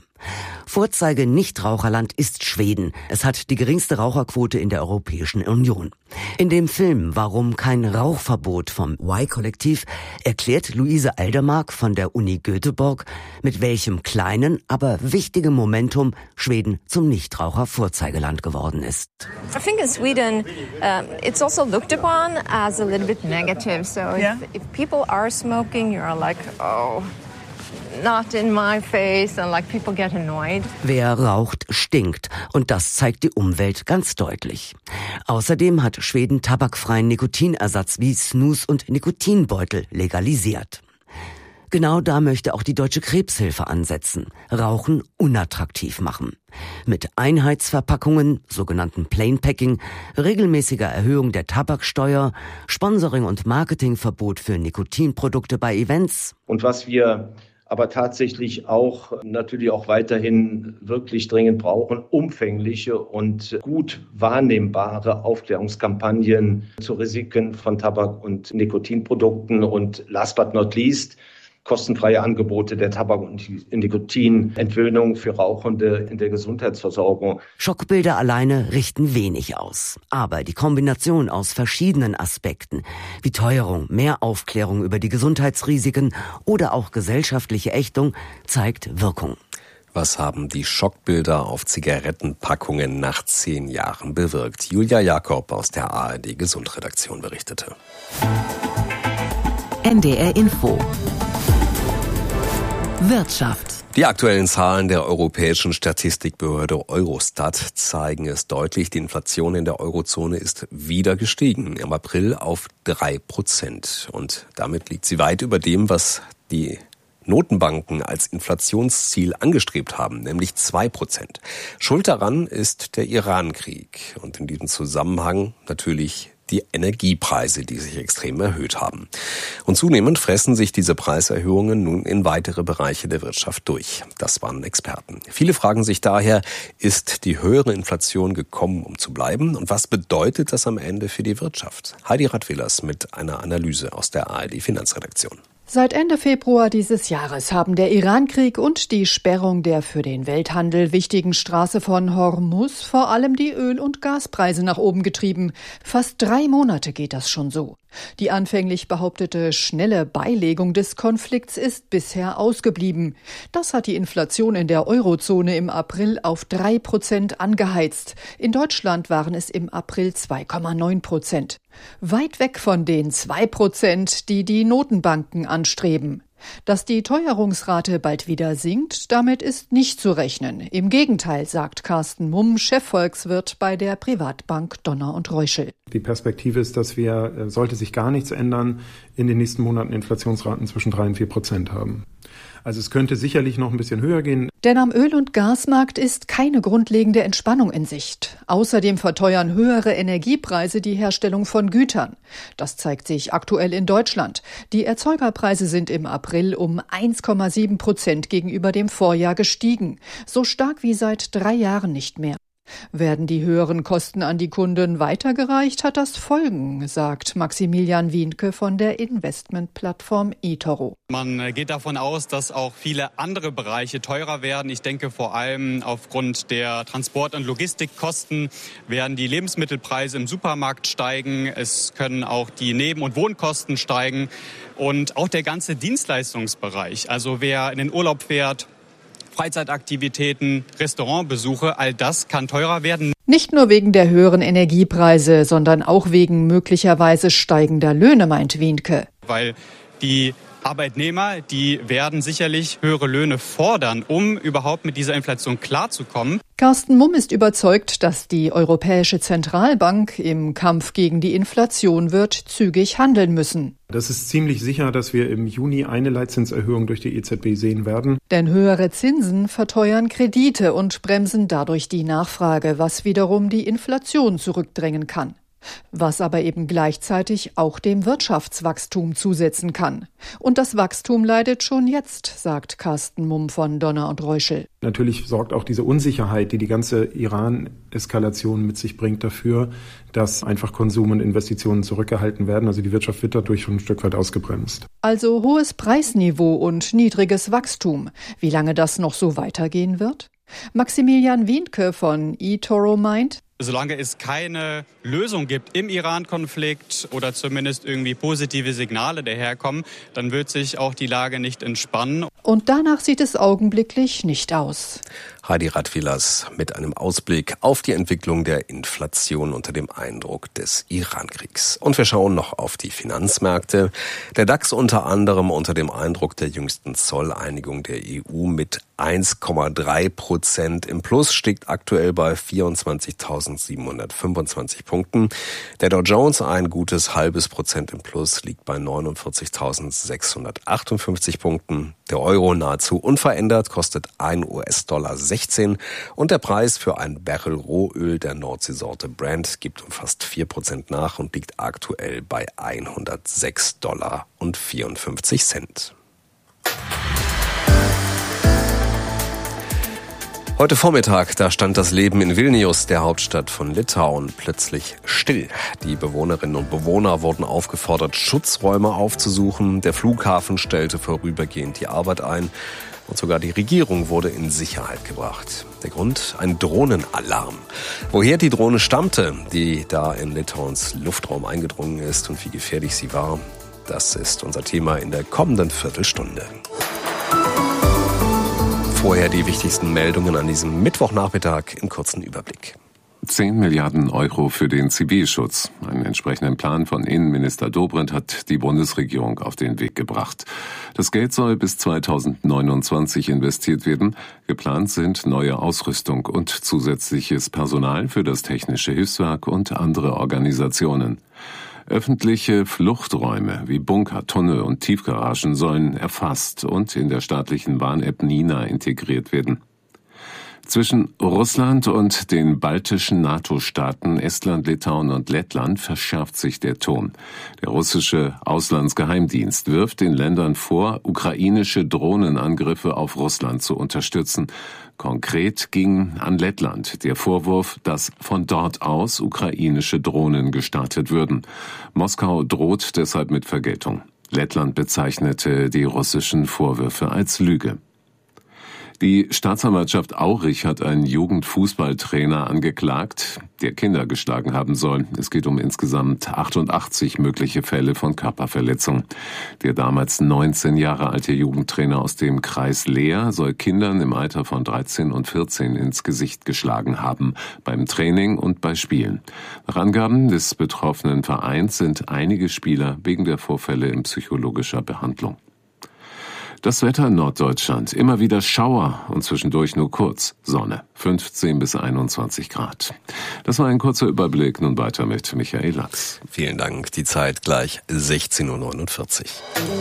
Vorzeige-Nichtraucherland ist Schweden. Es hat die geringste Raucherquote in der Europäischen Union. In dem Film Warum kein Rauchverbot vom Y-Kollektiv erklärt Luise Aldermark von der Uni Göteborg, mit welchem kleinen, aber wichtigen Momentum Schweden zum Nichtraucher-Vorzeigeland geworden ist. I think in Sweden it's also looked upon as a little bit negative. So if people are smoking, you're like, oh, not in my face, and like people get annoyed. Wer raucht, stinkt. Und das zeigt die Umwelt ganz deutlich. Außerdem hat Schweden tabakfreien Nikotinersatz wie Snus und Nikotinbeutel legalisiert. Genau da möchte auch die Deutsche Krebshilfe ansetzen. Rauchen unattraktiv machen. Mit Einheitsverpackungen, sogenannten Plain Packing, regelmäßiger Erhöhung der Tabaksteuer, Sponsoring und Marketingverbot für Nikotinprodukte bei Events. Und was wir aber tatsächlich natürlich auch weiterhin wirklich dringend brauchen, umfängliche und gut wahrnehmbare Aufklärungskampagnen zu Risiken von Tabak- und Nikotinprodukten und last but not least kostenfreie Angebote der Tabak- und Nikotinentwöhnung für Rauchende in der Gesundheitsversorgung. Schockbilder alleine richten wenig aus. Aber die Kombination aus verschiedenen Aspekten, wie Teuerung, mehr Aufklärung über die Gesundheitsrisiken oder auch gesellschaftliche Ächtung, zeigt Wirkung. Was haben die Schockbilder auf Zigarettenpackungen nach 10 Jahren bewirkt? Julia Jakob aus der ARD Gesundredaktion berichtete. NDR Info Wirtschaft. Die aktuellen Zahlen der europäischen Statistikbehörde Eurostat zeigen es deutlich. Die Inflation in der Eurozone ist wieder gestiegen. Im April auf 3%. Und damit liegt sie weit über dem, was die Notenbanken als Inflationsziel angestrebt haben, nämlich 2%. Schuld daran ist der Iran-Krieg. Und in diesem Zusammenhang natürlich die Energiepreise, die sich extrem erhöht haben. Und zunehmend fressen sich diese Preiserhöhungen nun in weitere Bereiche der Wirtschaft durch. Das waren Experten. Viele fragen sich daher, ist die höhere Inflation gekommen, um zu bleiben? Und was bedeutet das am Ende für die Wirtschaft? Heidi Radwillers mit einer Analyse aus der ARD Finanzredaktion. Seit Ende Februar dieses Jahres haben der Iran-Krieg und die Sperrung der für den Welthandel wichtigen Straße von Hormuz vor allem die Öl- und Gaspreise nach oben getrieben. Fast 3 Monate geht das schon so. Die anfänglich behauptete schnelle Beilegung des Konflikts ist bisher ausgeblieben. Das hat die Inflation in der Eurozone im April auf 3% angeheizt. In Deutschland waren es im April 2,9%. Weit weg von den 2%, die die Notenbanken anstreben. Dass die Teuerungsrate bald wieder sinkt, damit ist nicht zu rechnen. Im Gegenteil, sagt Carsten Mumm, Chefvolkswirt bei der Privatbank Donner und Reuschel. Die Perspektive ist, dass wir, sollte sich gar nichts ändern, in den nächsten Monaten Inflationsraten zwischen 3 und 4% haben. Also es könnte sicherlich noch ein bisschen höher gehen. Denn am Öl- und Gasmarkt ist keine grundlegende Entspannung in Sicht. Außerdem verteuern höhere Energiepreise die Herstellung von Gütern. Das zeigt sich aktuell in Deutschland. Die Erzeugerpreise sind im April um 1,7% gegenüber dem Vorjahr gestiegen. So stark wie seit 3 Jahren nicht mehr. Werden die höheren Kosten an die Kunden weitergereicht, hat das Folgen, sagt Maximilian Wienke von der Investmentplattform eToro. Man geht davon aus, dass auch viele andere Bereiche teurer werden. Ich denke vor allem aufgrund der Transport- und Logistikkosten werden die Lebensmittelpreise im Supermarkt steigen. Es können auch die Neben- und Wohnkosten steigen und auch der ganze Dienstleistungsbereich. Also wer in den Urlaub fährt, Freizeitaktivitäten, Restaurantbesuche, all das kann teurer werden. Nicht nur wegen der höheren Energiepreise, sondern auch wegen möglicherweise steigender Löhne, meint Wienke. Weil die Arbeitnehmer, die werden sicherlich höhere Löhne fordern, um überhaupt mit dieser Inflation klarzukommen. Carsten Mumm ist überzeugt, dass die Europäische Zentralbank im Kampf gegen die Inflation wird zügig handeln müssen. Das ist ziemlich sicher, dass wir im Juni eine Leitzinserhöhung durch die EZB sehen werden. Denn höhere Zinsen verteuern Kredite und bremsen dadurch die Nachfrage, was wiederum die Inflation zurückdrängen kann. Was aber eben gleichzeitig auch dem Wirtschaftswachstum zusetzen kann. Und das Wachstum leidet schon jetzt, sagt Carsten Mumm von Donner und Reuschel. Natürlich sorgt auch diese Unsicherheit, die die ganze Iran-Eskalation mit sich bringt, dafür, dass einfach Konsum und Investitionen zurückgehalten werden. Also die Wirtschaft wird dadurch schon ein Stück weit ausgebremst. Also hohes Preisniveau und niedriges Wachstum. Wie lange das noch so weitergehen wird? Maximilian Wienke von eToro meint, solange es keine Lösung gibt im Iran-Konflikt oder zumindest irgendwie positive Signale daherkommen, dann wird sich auch die Lage nicht entspannen. Und danach sieht es augenblicklich nicht aus. Heidi Radwilas mit einem Ausblick auf die Entwicklung der Inflation unter dem Eindruck des Iran-Kriegs. Und wir schauen noch auf die Finanzmärkte. Der DAX unter anderem unter dem Eindruck der jüngsten Zolleinigung der EU mit 1,3% im Plus, stieg aktuell bei 24.725 Punkten. Der Dow Jones ein gutes halbes Prozent im Plus, liegt bei 49.658 Punkten. Der Euro nahezu unverändert, kostet $1,16 und der Preis für ein Barrel Rohöl der Nordseesorte Brent gibt um fast 4% nach und liegt aktuell bei $106,54. Heute Vormittag, da stand das Leben in Vilnius, der Hauptstadt von Litauen, plötzlich still. Die Bewohnerinnen und Bewohner wurden aufgefordert, Schutzräume aufzusuchen. Der Flughafen stellte vorübergehend die Arbeit ein und sogar die Regierung wurde in Sicherheit gebracht. Der Grund? Ein Drohnenalarm. Woher die Drohne stammte, die da in Litauens Luftraum eingedrungen ist und wie gefährlich sie war, das ist unser Thema in der kommenden Viertelstunde. Vorher die wichtigsten Meldungen an diesem Mittwochnachmittag im kurzen Überblick. 10 Milliarden Euro für den Zivilschutz. Einen entsprechenden Plan von Innenminister Dobrindt hat die Bundesregierung auf den Weg gebracht. Das Geld soll bis 2029 investiert werden. Geplant sind neue Ausrüstung und zusätzliches Personal für das Technische Hilfswerk und andere Organisationen. Öffentliche Fluchträume wie Bunker, Tunnel und Tiefgaragen sollen erfasst und in der staatlichen Warn-App Nina integriert werden. Zwischen Russland und den baltischen NATO-Staaten Estland, Litauen und Lettland verschärft sich der Ton. Der russische Auslandsgeheimdienst wirft den Ländern vor, ukrainische Drohnenangriffe auf Russland zu unterstützen. Konkret ging an Lettland der Vorwurf, dass von dort aus ukrainische Drohnen gestartet würden. Moskau droht deshalb mit Vergeltung. Lettland bezeichnete die russischen Vorwürfe als Lüge. Die Staatsanwaltschaft Aurich hat einen Jugendfußballtrainer angeklagt, der Kinder geschlagen haben soll. Es geht um insgesamt 88 mögliche Fälle von Körperverletzung. Der damals 19 Jahre alte Jugendtrainer aus dem Kreis Leer soll Kindern im Alter von 13 und 14 ins Gesicht geschlagen haben, beim Training und bei Spielen. Nach Angaben des betroffenen Vereins sind einige Spieler wegen der Vorfälle in psychologischer Behandlung. Das Wetter in Norddeutschland, immer wieder Schauer und zwischendurch nur kurz Sonne, 15 bis 21 Grad. Das war ein kurzer Überblick, nun weiter mit Michael Lachs. Vielen Dank, die Zeit gleich 16.49 Uhr.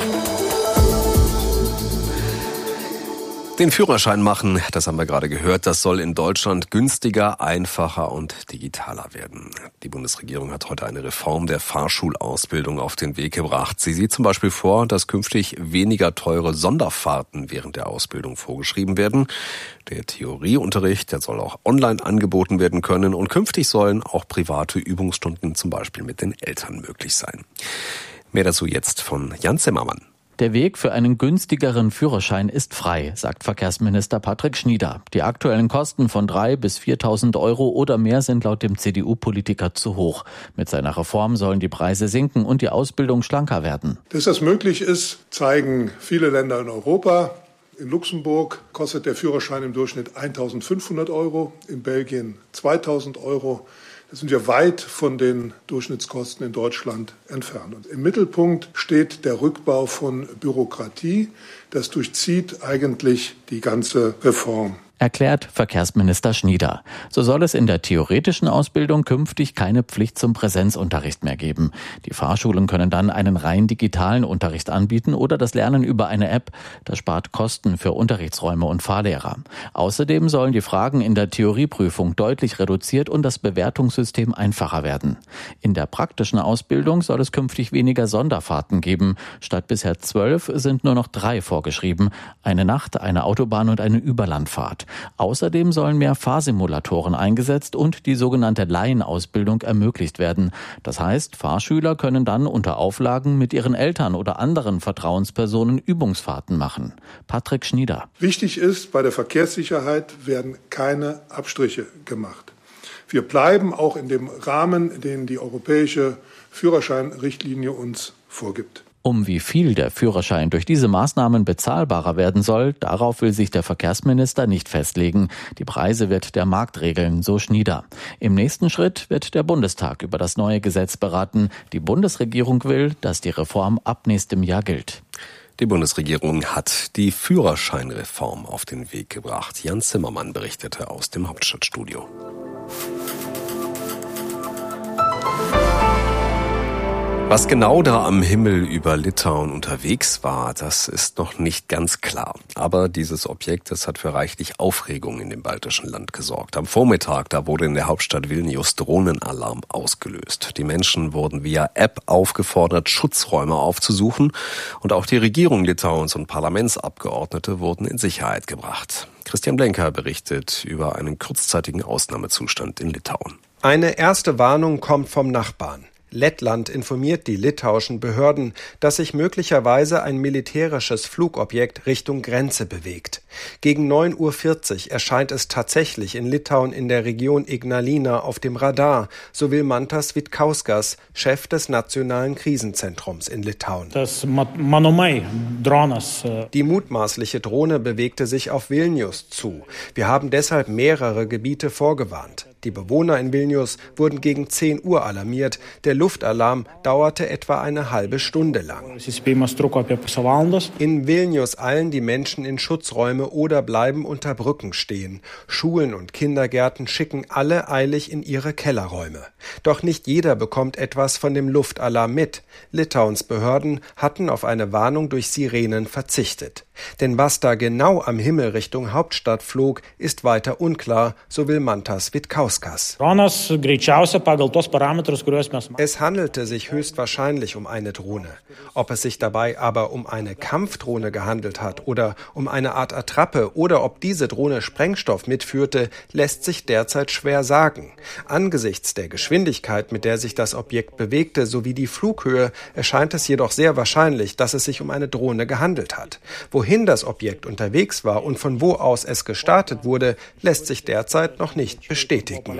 Den Führerschein machen, das haben wir gerade gehört, das soll in Deutschland günstiger, einfacher und digitaler werden. Die Bundesregierung hat heute eine Reform der Fahrschulausbildung auf den Weg gebracht. Sie sieht zum Beispiel vor, dass künftig weniger teure Sonderfahrten während der Ausbildung vorgeschrieben werden. Der Theorieunterricht, der soll auch online angeboten werden können und künftig sollen auch private Übungsstunden zum Beispiel mit den Eltern möglich sein. Mehr dazu jetzt von Jan Zimmermann. Der Weg für einen günstigeren Führerschein ist frei, sagt Verkehrsminister Patrick Schnieder. Die aktuellen Kosten von 3.000 bis 4.000 Euro oder mehr sind laut dem CDU-Politiker zu hoch. Mit seiner Reform sollen die Preise sinken und die Ausbildung schlanker werden. Dass das möglich ist, zeigen viele Länder in Europa. In Luxemburg kostet der Führerschein im Durchschnitt 1.500 Euro, in Belgien 2.000 Euro. Da sind wir weit von den Durchschnittskosten in Deutschland entfernt. Und im Mittelpunkt steht der Rückbau von Bürokratie. Das durchzieht eigentlich die ganze Reform. Erklärt Verkehrsminister Schnieder. So soll es in der theoretischen Ausbildung künftig keine Pflicht zum Präsenzunterricht mehr geben. Die Fahrschulen können dann einen rein digitalen Unterricht anbieten oder das Lernen über eine App. Das spart Kosten für Unterrichtsräume und Fahrlehrer. Außerdem sollen die Fragen in der Theorieprüfung deutlich reduziert und das Bewertungssystem einfacher werden. In der praktischen Ausbildung soll es künftig weniger Sonderfahrten geben. Statt bisher 12 sind nur noch 3 vorgeschrieben. Eine Nacht-, eine Autobahn- und eine Überlandfahrt. Außerdem sollen mehr Fahrsimulatoren eingesetzt und die sogenannte Laienausbildung ermöglicht werden. Das heißt, Fahrschüler können dann unter Auflagen mit ihren Eltern oder anderen Vertrauenspersonen Übungsfahrten machen. Patrick Schnieder. Wichtig ist, bei der Verkehrssicherheit werden keine Abstriche gemacht. Wir bleiben auch in dem Rahmen, den die europäische Führerscheinrichtlinie uns vorgibt. Um wie viel der Führerschein durch diese Maßnahmen bezahlbarer werden soll, darauf will sich der Verkehrsminister nicht festlegen. Die Preise wird der Markt regeln, so Schnieder. Im nächsten Schritt wird der Bundestag über das neue Gesetz beraten. Die Bundesregierung will, dass die Reform ab nächstem Jahr gilt. Die Bundesregierung hat die Führerscheinreform auf den Weg gebracht. Jan Zimmermann berichtete aus dem Hauptstadtstudio. Was genau da am Himmel über Litauen unterwegs war, das ist noch nicht ganz klar. Aber dieses Objekt, das hat für reichlich Aufregung in dem baltischen Land gesorgt. Am Vormittag, da wurde in der Hauptstadt Vilnius Drohnenalarm ausgelöst. Die Menschen wurden via App aufgefordert, Schutzräume aufzusuchen. Und auch die Regierung Litauens und Parlamentsabgeordnete wurden in Sicherheit gebracht. Christian Blenker berichtet über einen kurzzeitigen Ausnahmezustand in Litauen. Eine erste Warnung kommt vom Nachbarn. Lettland informiert die litauischen Behörden, dass sich möglicherweise ein militärisches Flugobjekt Richtung Grenze bewegt. Gegen 9:40 Uhr erscheint es tatsächlich in Litauen in der Region Ignalina auf dem Radar, so will Mantas Vitkauskas, Chef des Nationalen Krisenzentrums in Litauen. Die mutmaßliche Drohne bewegte sich auf Vilnius zu. Wir haben deshalb mehrere Gebiete vorgewarnt. Die Bewohner in Vilnius wurden gegen 10 Uhr alarmiert. Der Luftalarm dauerte etwa eine halbe Stunde lang. In Vilnius eilen die Menschen in Schutzräume oder bleiben unter Brücken stehen. Schulen und Kindergärten schicken alle eilig in ihre Kellerräume. Doch nicht jeder bekommt etwas von dem Luftalarm mit. Litauens Behörden hatten auf eine Warnung durch Sirenen verzichtet. Denn was da genau am Himmel Richtung Hauptstadt flog, ist weiter unklar, so will Mantas Vitkauskas. Es handelte sich höchstwahrscheinlich um eine Drohne. Ob es sich dabei aber um eine Kampfdrohne gehandelt hat oder um eine Art Attrappe oder ob diese Drohne Sprengstoff mitführte, lässt sich derzeit schwer sagen. Angesichts der Geschwindigkeit, mit der sich das Objekt bewegte, sowie die Flughöhe, erscheint es jedoch sehr wahrscheinlich, dass es sich um eine Drohne gehandelt hat. Wohin das Objekt unterwegs war und von wo aus es gestartet wurde, lässt sich derzeit noch nicht bestätigen.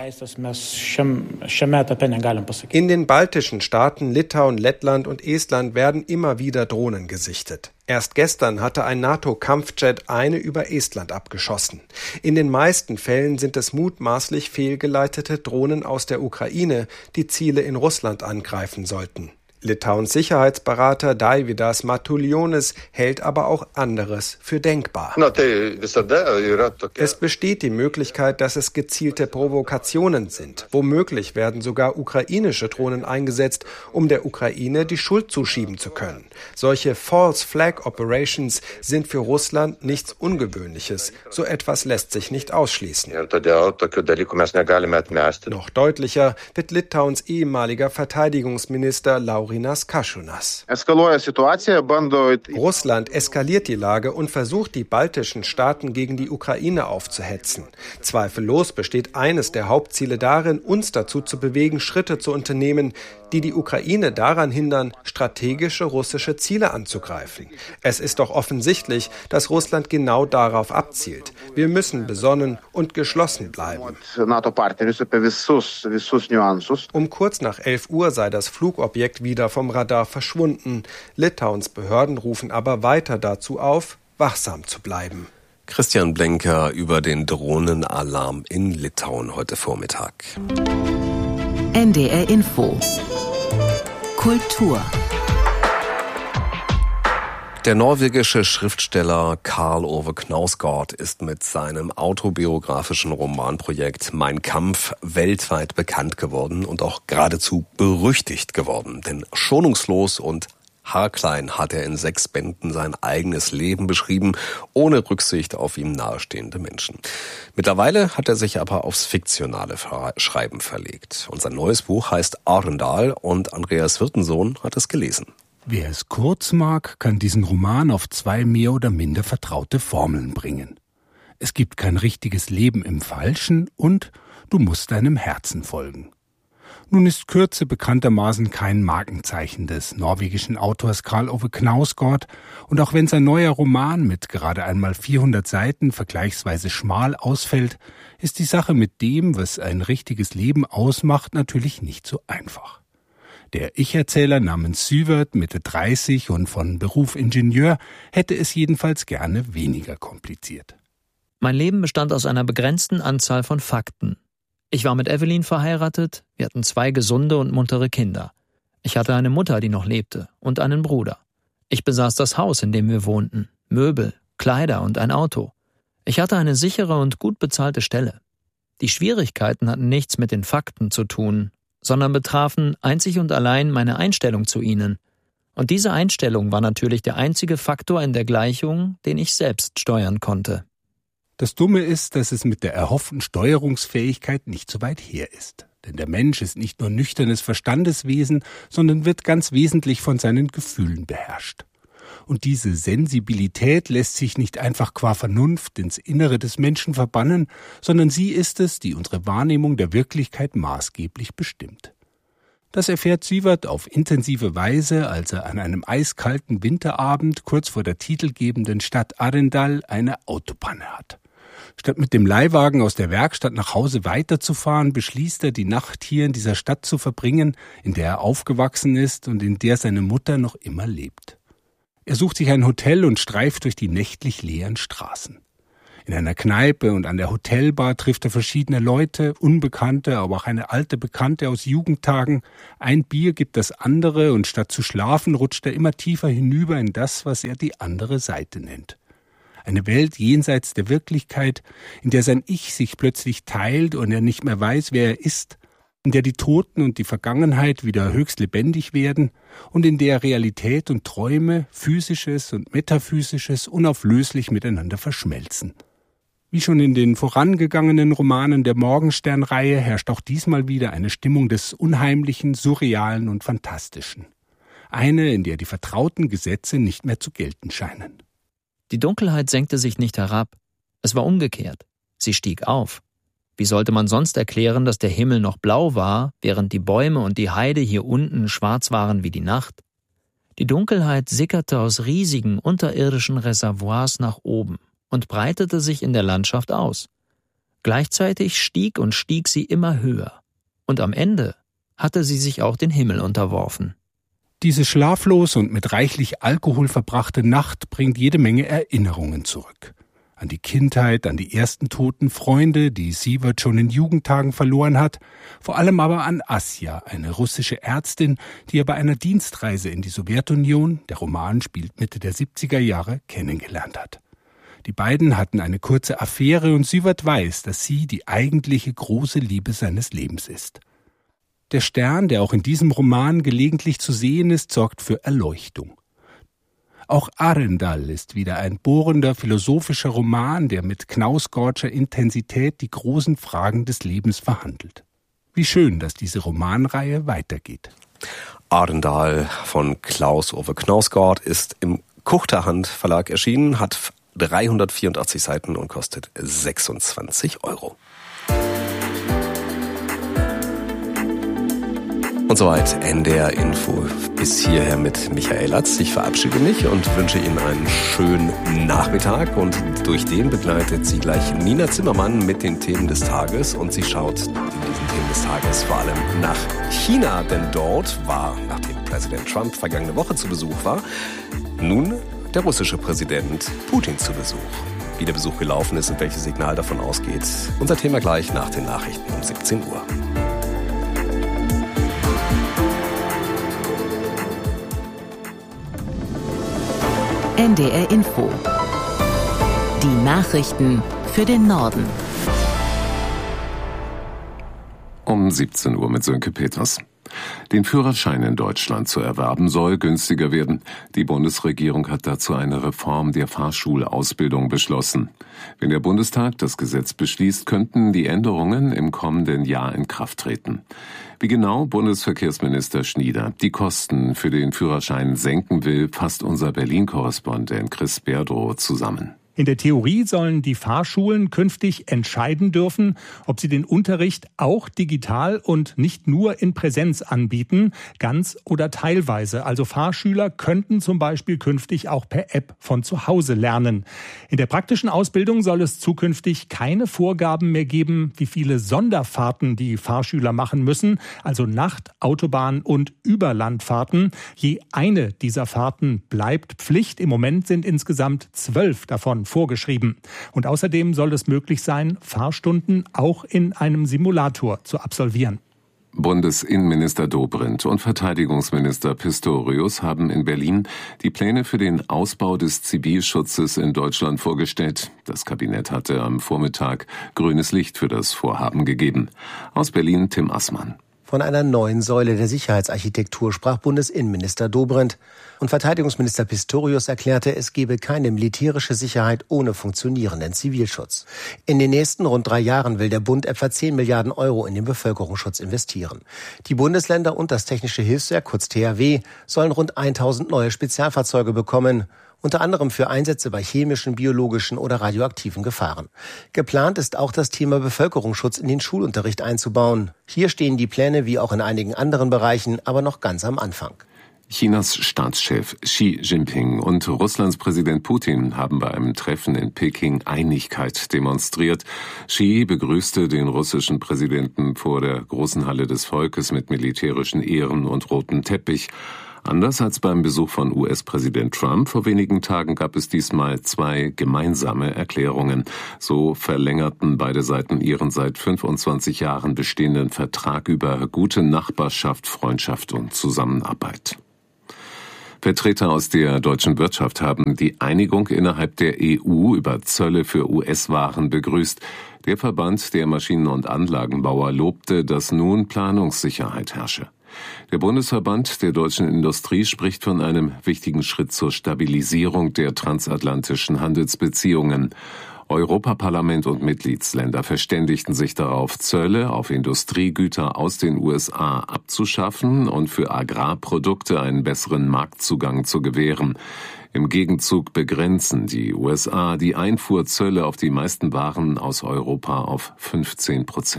In den baltischen Staaten Litauen, Lettland und Estland werden immer wieder Drohnen gesichtet. Erst gestern hatte ein NATO-Kampfjet eine über Estland abgeschossen. In den meisten Fällen sind es mutmaßlich fehlgeleitete Drohnen aus der Ukraine, die Ziele in Russland angreifen sollten. Litauens Sicherheitsberater Daividas Matulionis hält aber auch anderes für denkbar. Es besteht die Möglichkeit, dass es gezielte Provokationen sind. Womöglich werden sogar ukrainische Drohnen eingesetzt, um der Ukraine die Schuld zuschieben zu können. Solche False Flag Operations sind für Russland nichts Ungewöhnliches. So etwas lässt sich nicht ausschließen. Noch deutlicher wird Litauens ehemaliger Verteidigungsminister Laurinas Kasčiūnas. Russland eskaliert die Lage und versucht, die baltischen Staaten gegen die Ukraine aufzuhetzen. Zweifellos besteht eines der Hauptziele darin, uns dazu zu bewegen, Schritte zu unternehmen, die die Ukraine daran hindern, strategische russische Ziele anzugreifen. Es ist doch offensichtlich, dass Russland genau darauf abzielt. Wir müssen besonnen und geschlossen bleiben. Um kurz nach 11 Uhr sei das Flugobjekt wieder vom Radar verschwunden. Litauens Behörden rufen aber weiter dazu auf, wachsam zu bleiben. Christian Blenker über den Drohnenalarm in Litauen heute Vormittag. NDR Info Kultur. Der norwegische Schriftsteller Karl Ove Knausgård ist mit seinem autobiografischen Romanprojekt Mein Kampf weltweit bekannt geworden und auch geradezu berüchtigt geworden. Denn schonungslos und haarklein hat er in 6 Bänden sein eigenes Leben beschrieben, ohne Rücksicht auf ihm nahestehende Menschen. Mittlerweile hat er sich aber aufs fiktionale Schreiben verlegt. Und sein neues Buch heißt Arendal und Andreas Wirtensohn hat es gelesen. Wer es kurz mag, kann diesen Roman auf 2 mehr oder minder vertraute Formeln bringen. Es gibt kein richtiges Leben im Falschen und du musst deinem Herzen folgen. Nun ist Kürze bekanntermaßen kein Markenzeichen des norwegischen Autors Karl Ove Knausgård und auch wenn sein neuer Roman mit gerade einmal 400 Seiten vergleichsweise schmal ausfällt, ist die Sache mit dem, was ein richtiges Leben ausmacht, natürlich nicht so einfach. Der Ich-Erzähler namens Süvert, Mitte 30 und von Beruf Ingenieur, hätte es jedenfalls gerne weniger kompliziert. Mein Leben bestand aus einer begrenzten Anzahl von Fakten. Ich war mit Evelyn verheiratet, wir hatten 2 gesunde und muntere Kinder. Ich hatte eine Mutter, die noch lebte, und einen Bruder. Ich besaß das Haus, in dem wir wohnten, Möbel, Kleider und ein Auto. Ich hatte eine sichere und gut bezahlte Stelle. Die Schwierigkeiten hatten nichts mit den Fakten zu tun, sondern betrafen einzig und allein meine Einstellung zu ihnen. Und diese Einstellung war natürlich der einzige Faktor in der Gleichung, den ich selbst steuern konnte. Das Dumme ist, dass es mit der erhofften Steuerungsfähigkeit nicht so weit her ist. Denn der Mensch ist nicht nur nüchternes Verstandeswesen, sondern wird ganz wesentlich von seinen Gefühlen beherrscht. Und diese Sensibilität lässt sich nicht einfach qua Vernunft ins Innere des Menschen verbannen, sondern sie ist es, die unsere Wahrnehmung der Wirklichkeit maßgeblich bestimmt. Das erfährt Sievert auf intensive Weise, als er an einem eiskalten Winterabend kurz vor der titelgebenden Stadt Arendal eine Autopanne hat. Statt mit dem Leihwagen aus der Werkstatt nach Hause weiterzufahren, beschließt er, die Nacht hier in dieser Stadt zu verbringen, in der er aufgewachsen ist und in der seine Mutter noch immer lebt. Er sucht sich ein Hotel und streift durch die nächtlich leeren Straßen. In einer Kneipe und an der Hotelbar trifft er verschiedene Leute, Unbekannte, aber auch eine alte Bekannte aus Jugendtagen. Ein Bier gibt das andere und statt zu schlafen rutscht er immer tiefer hinüber in das, was er die andere Seite nennt. Eine Welt jenseits der Wirklichkeit, in der sein Ich sich plötzlich teilt und er nicht mehr weiß, wer er ist, in der die Toten und die Vergangenheit wieder höchst lebendig werden und in der Realität und Träume, Physisches und Metaphysisches unauflöslich miteinander verschmelzen. Wie schon in den vorangegangenen Romanen der Morgenstern-Reihe herrscht auch diesmal wieder eine Stimmung des Unheimlichen, Surrealen und Fantastischen. Eine, in der die vertrauten Gesetze nicht mehr zu gelten scheinen. Die Dunkelheit senkte sich nicht herab. Es war umgekehrt. Sie stieg auf. Wie sollte man sonst erklären, dass der Himmel noch blau war, während die Bäume und die Heide hier unten schwarz waren wie die Nacht? Die Dunkelheit sickerte aus riesigen unterirdischen Reservoirs nach oben und breitete sich in der Landschaft aus. Gleichzeitig stieg sie immer höher. Und am Ende hatte sie sich auch den Himmel unterworfen. Diese schlaflos und mit reichlich Alkohol verbrachte Nacht bringt jede Menge Erinnerungen zurück. An die Kindheit, an die ersten toten Freunde, die Sievert schon in Jugendtagen verloren hat, vor allem aber an Asja, eine russische Ärztin, die er bei einer Dienstreise in die Sowjetunion, der Roman spielt Mitte der 70er Jahre, kennengelernt hat. Die beiden hatten eine kurze Affäre und Sievert weiß, dass sie die eigentliche große Liebe seines Lebens ist. Der Stern, der auch in diesem Roman gelegentlich zu sehen ist, sorgt für Erleuchtung. Auch Arendal ist wieder ein bohrender, philosophischer Roman, der mit Knausgårdscher Intensität die großen Fragen des Lebens verhandelt. Wie schön, dass diese Romanreihe weitergeht. Arendal von Klaus-Ove Knausgård ist im Kuchterhand Verlag erschienen, hat 384 Seiten und kostet 26 €. Und soweit NDR Info bis hierher mit Michael Latz. Ich verabschiede mich und wünsche Ihnen einen schönen Nachmittag. Und durch den begleitet Sie gleich Nina Zimmermann mit den Themen des Tages. Und sie schaut in diesen Themen des Tages vor allem nach China. Denn dort war, nachdem Präsident Trump vergangene Woche zu Besuch war, nun der russische Präsident Putin zu Besuch. Wie der Besuch gelaufen ist und welches Signal davon ausgeht. Unser Thema gleich nach den Nachrichten um 17 Uhr. NDR Info. Die Nachrichten für den Norden. Um 17 Uhr mit Sönke Peters. Den Führerschein in Deutschland zu erwerben soll günstiger werden. Die Bundesregierung hat dazu eine Reform der Fahrschulausbildung beschlossen. Wenn der Bundestag das Gesetz beschließt, könnten die Änderungen im kommenden Jahr in Kraft treten. Wie genau Bundesverkehrsminister Schnieder die Kosten für den Führerschein senken will, fasst unser Berlin-Korrespondent Chris Berdrow zusammen. In der Theorie sollen die Fahrschulen künftig entscheiden dürfen, ob sie den Unterricht auch digital und nicht nur in Präsenz anbieten, ganz oder teilweise. Also Fahrschüler könnten zum Beispiel künftig auch per App von zu Hause lernen. In der praktischen Ausbildung soll es zukünftig keine Vorgaben mehr geben, wie viele Sonderfahrten die Fahrschüler machen müssen, also Nacht-, Autobahn- und Überlandfahrten. Je eine dieser Fahrten bleibt Pflicht. Im Moment sind insgesamt 12 davon vorgeschrieben. Und außerdem soll es möglich sein, Fahrstunden auch in einem Simulator zu absolvieren. Bundesinnenminister Dobrindt und Verteidigungsminister Pistorius haben in Berlin die Pläne für den Ausbau des Zivilschutzes in Deutschland vorgestellt. Das Kabinett hatte am Vormittag grünes Licht für das Vorhaben gegeben. Aus Berlin Tim Assmann. Von einer neuen Säule der Sicherheitsarchitektur sprach Bundesinnenminister Dobrindt. Und Verteidigungsminister Pistorius erklärte, es gebe keine militärische Sicherheit ohne funktionierenden Zivilschutz. In den nächsten rund 3 Jahren will der Bund etwa 10 Milliarden Euro in den Bevölkerungsschutz investieren. Die Bundesländer und das Technische Hilfswerk, kurz THW, sollen rund 1000 neue Spezialfahrzeuge bekommen. Unter anderem für Einsätze bei chemischen, biologischen oder radioaktiven Gefahren. Geplant ist auch das Thema Bevölkerungsschutz in den Schulunterricht einzubauen. Hier stehen die Pläne wie auch in einigen anderen Bereichen aber noch ganz am Anfang. Chinas Staatschef Xi Jinping und Russlands Präsident Putin haben bei einem Treffen in Peking Einigkeit demonstriert. Xi begrüßte den russischen Präsidenten vor der großen Halle des Volkes mit militärischen Ehren und rotem Teppich. Anders als beim Besuch von US-Präsident Trump vor wenigen Tagen gab es diesmal 2 gemeinsame Erklärungen. So verlängerten beide Seiten ihren seit 25 Jahren bestehenden Vertrag über gute Nachbarschaft, Freundschaft und Zusammenarbeit. Vertreter aus der deutschen Wirtschaft haben die Einigung innerhalb der EU über Zölle für US-Waren begrüßt. Der Verband der Maschinen- und Anlagenbauer lobte, dass nun Planungssicherheit herrsche. Der Bundesverband der deutschen Industrie spricht von einem wichtigen Schritt zur Stabilisierung der transatlantischen Handelsbeziehungen. Europaparlament und Mitgliedsländer verständigten sich darauf, Zölle auf Industriegüter aus den USA abzuschaffen und für Agrarprodukte einen besseren Marktzugang zu gewähren. Im Gegenzug begrenzen die USA die Einfuhrzölle auf die meisten Waren aus Europa auf 15%.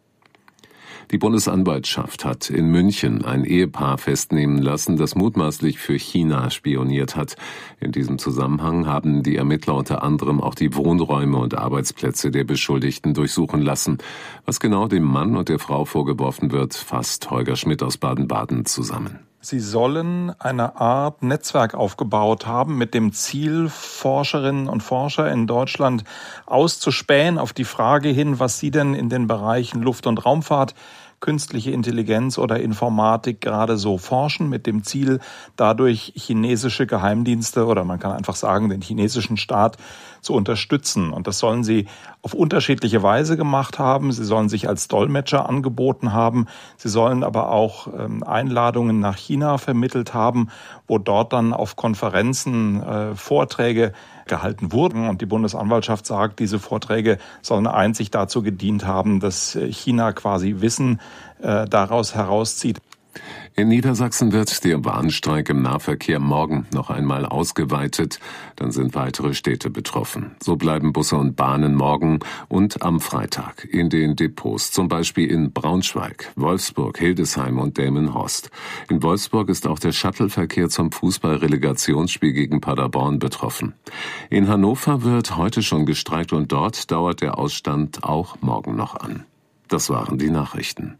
Die Bundesanwaltschaft hat in München ein Ehepaar festnehmen lassen, das mutmaßlich für China spioniert hat. In diesem Zusammenhang haben die Ermittler unter anderem auch die Wohnräume und Arbeitsplätze der Beschuldigten durchsuchen lassen. Was genau dem Mann und der Frau vorgeworfen wird, fasst Holger Schmidt aus Baden-Baden zusammen. Sie sollen eine Art Netzwerk aufgebaut haben mit dem Ziel, Forscherinnen und Forscher in Deutschland auszuspähen auf die Frage hin, was sie denn in den Bereichen Luft- und Raumfahrt, künstliche Intelligenz oder Informatik gerade so forschen, mit dem Ziel, dadurch chinesische Geheimdienste oder man kann einfach sagen, den chinesischen Staat zu unterstützen. Und das sollen sie auf unterschiedliche Weise gemacht haben. Sie sollen sich als Dolmetscher angeboten haben. Sie sollen aber auch Einladungen nach China vermittelt haben, wo dort dann auf Konferenzen Vorträge gehalten wurden. Und die Bundesanwaltschaft sagt, diese Vorträge sollen einzig dazu gedient haben, dass China quasi Wissen daraus herauszieht. In Niedersachsen wird der Warnstreik im Nahverkehr morgen noch einmal ausgeweitet. Dann sind weitere Städte betroffen. So bleiben Busse und Bahnen morgen und am Freitag in den Depots, zum Beispiel in Braunschweig, Wolfsburg, Hildesheim und Delmenhorst. In Wolfsburg ist auch der Shuttleverkehr zum Fußball-Relegationsspiel gegen Paderborn betroffen. In Hannover wird heute schon gestreikt und dort dauert der Ausstand auch morgen noch an. Das waren die Nachrichten.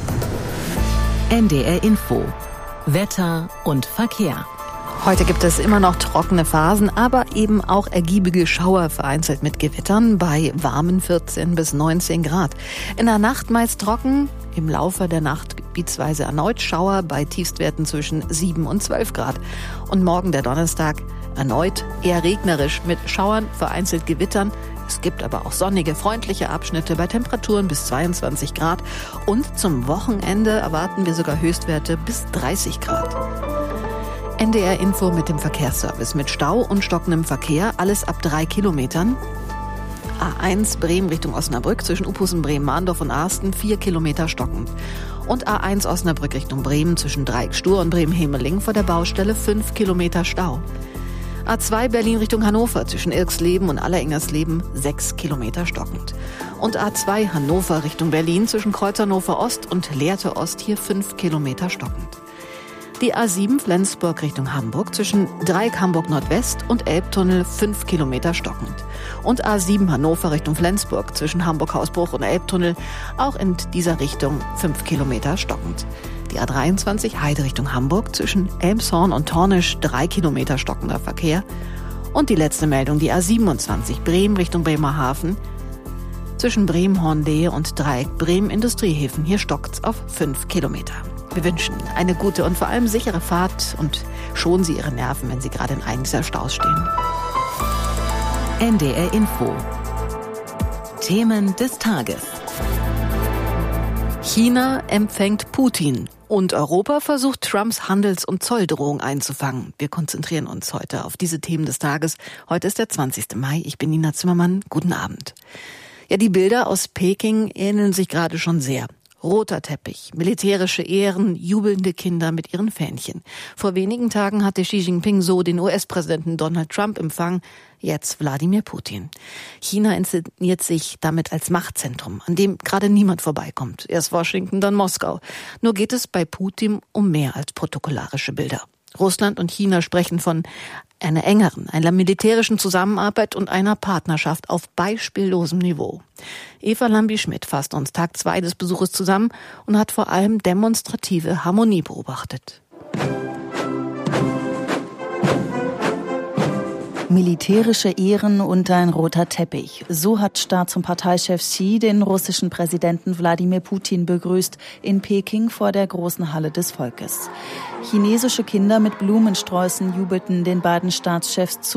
NDR Info. Wetter und Verkehr. Heute gibt es immer noch trockene Phasen, aber eben auch ergiebige Schauer, vereinzelt mit Gewittern bei warmen 14 bis 19 Grad. In der Nacht meist trocken, im Laufe der Nacht gebietsweise erneut Schauer bei Tiefstwerten zwischen 7 und 12 Grad. Und morgen, der Donnerstag, erneut eher regnerisch mit Schauern, vereinzelt Gewittern. Es gibt aber auch sonnige, freundliche Abschnitte bei Temperaturen bis 22 Grad. Und zum Wochenende erwarten wir sogar Höchstwerte bis 30 Grad. NDR Info mit dem Verkehrsservice. Mit Stau und stockendem Verkehr, alles ab 3 Kilometern. A1 Bremen Richtung Osnabrück zwischen Uphusen, Bremen-Mahndorf und Arsten 4 Kilometer stockend. Und A1 Osnabrück Richtung Bremen zwischen Dreieck-Stur und Bremen-Hemeling vor der Baustelle 5 Kilometer Stau. A2 Berlin Richtung Hannover zwischen Irxleben und Allerengersleben 6 Kilometer stockend. Und A2 Hannover Richtung Berlin zwischen Kreuz Hannover Ost und Lehrte Ost hier 5 Kilometer stockend. Die A7 Flensburg Richtung Hamburg zwischen Dreieck Hamburg Nordwest und Elbtunnel 5 Kilometer stockend. Und A7 Hannover Richtung Flensburg zwischen Hamburg-Hausbruch und Elbtunnel auch in dieser Richtung 5 Kilometer stockend. Die A23 Heide Richtung Hamburg zwischen Elmshorn und Tornisch 3 Kilometer stockender Verkehr. Und die letzte Meldung, die A27 Bremen Richtung Bremerhaven zwischen Bremen-Hornlehe und Dreieck Bremen-Industriehäfen. Hier stockt's auf 5 Kilometer. Wir wünschen eine gute und vor allem sichere Fahrt und schonen Sie Ihre Nerven, wenn Sie gerade in einem dieser Staus stehen. NDR Info. Themen des Tages. China empfängt Putin und Europa versucht, Trumps Handels- und Zolldrohung einzufangen. Wir konzentrieren uns heute auf diese Themen des Tages. Heute ist der 20. Mai. Ich bin Nina Zimmermann. Guten Abend. Ja, die Bilder aus Peking ähneln sich gerade schon sehr. Roter Teppich, militärische Ehren, jubelnde Kinder mit ihren Fähnchen. Vor wenigen Tagen hatte Xi Jinping so den US-Präsidenten Donald Trump empfangen, jetzt Wladimir Putin. China inszeniert sich damit als Machtzentrum, an dem gerade niemand vorbeikommt. Erst Washington, dann Moskau. Nur geht es bei Putin um mehr als protokollarische Bilder. Russland und China sprechen von einer engeren, einer militärischen Zusammenarbeit und einer Partnerschaft auf beispiellosem Niveau. Eva Lambi-Schmidt fasst uns Tag 2 des Besuches zusammen und hat vor allem demonstrative Harmonie beobachtet. Militärische Ehren und ein roter Teppich. So hat Staats- und Parteichef Xi den russischen Präsidenten Wladimir Putin begrüßt in Peking vor der großen Halle des Volkes. Chinesische Kinder mit Blumensträußen jubelten den beiden Staatschefs zu.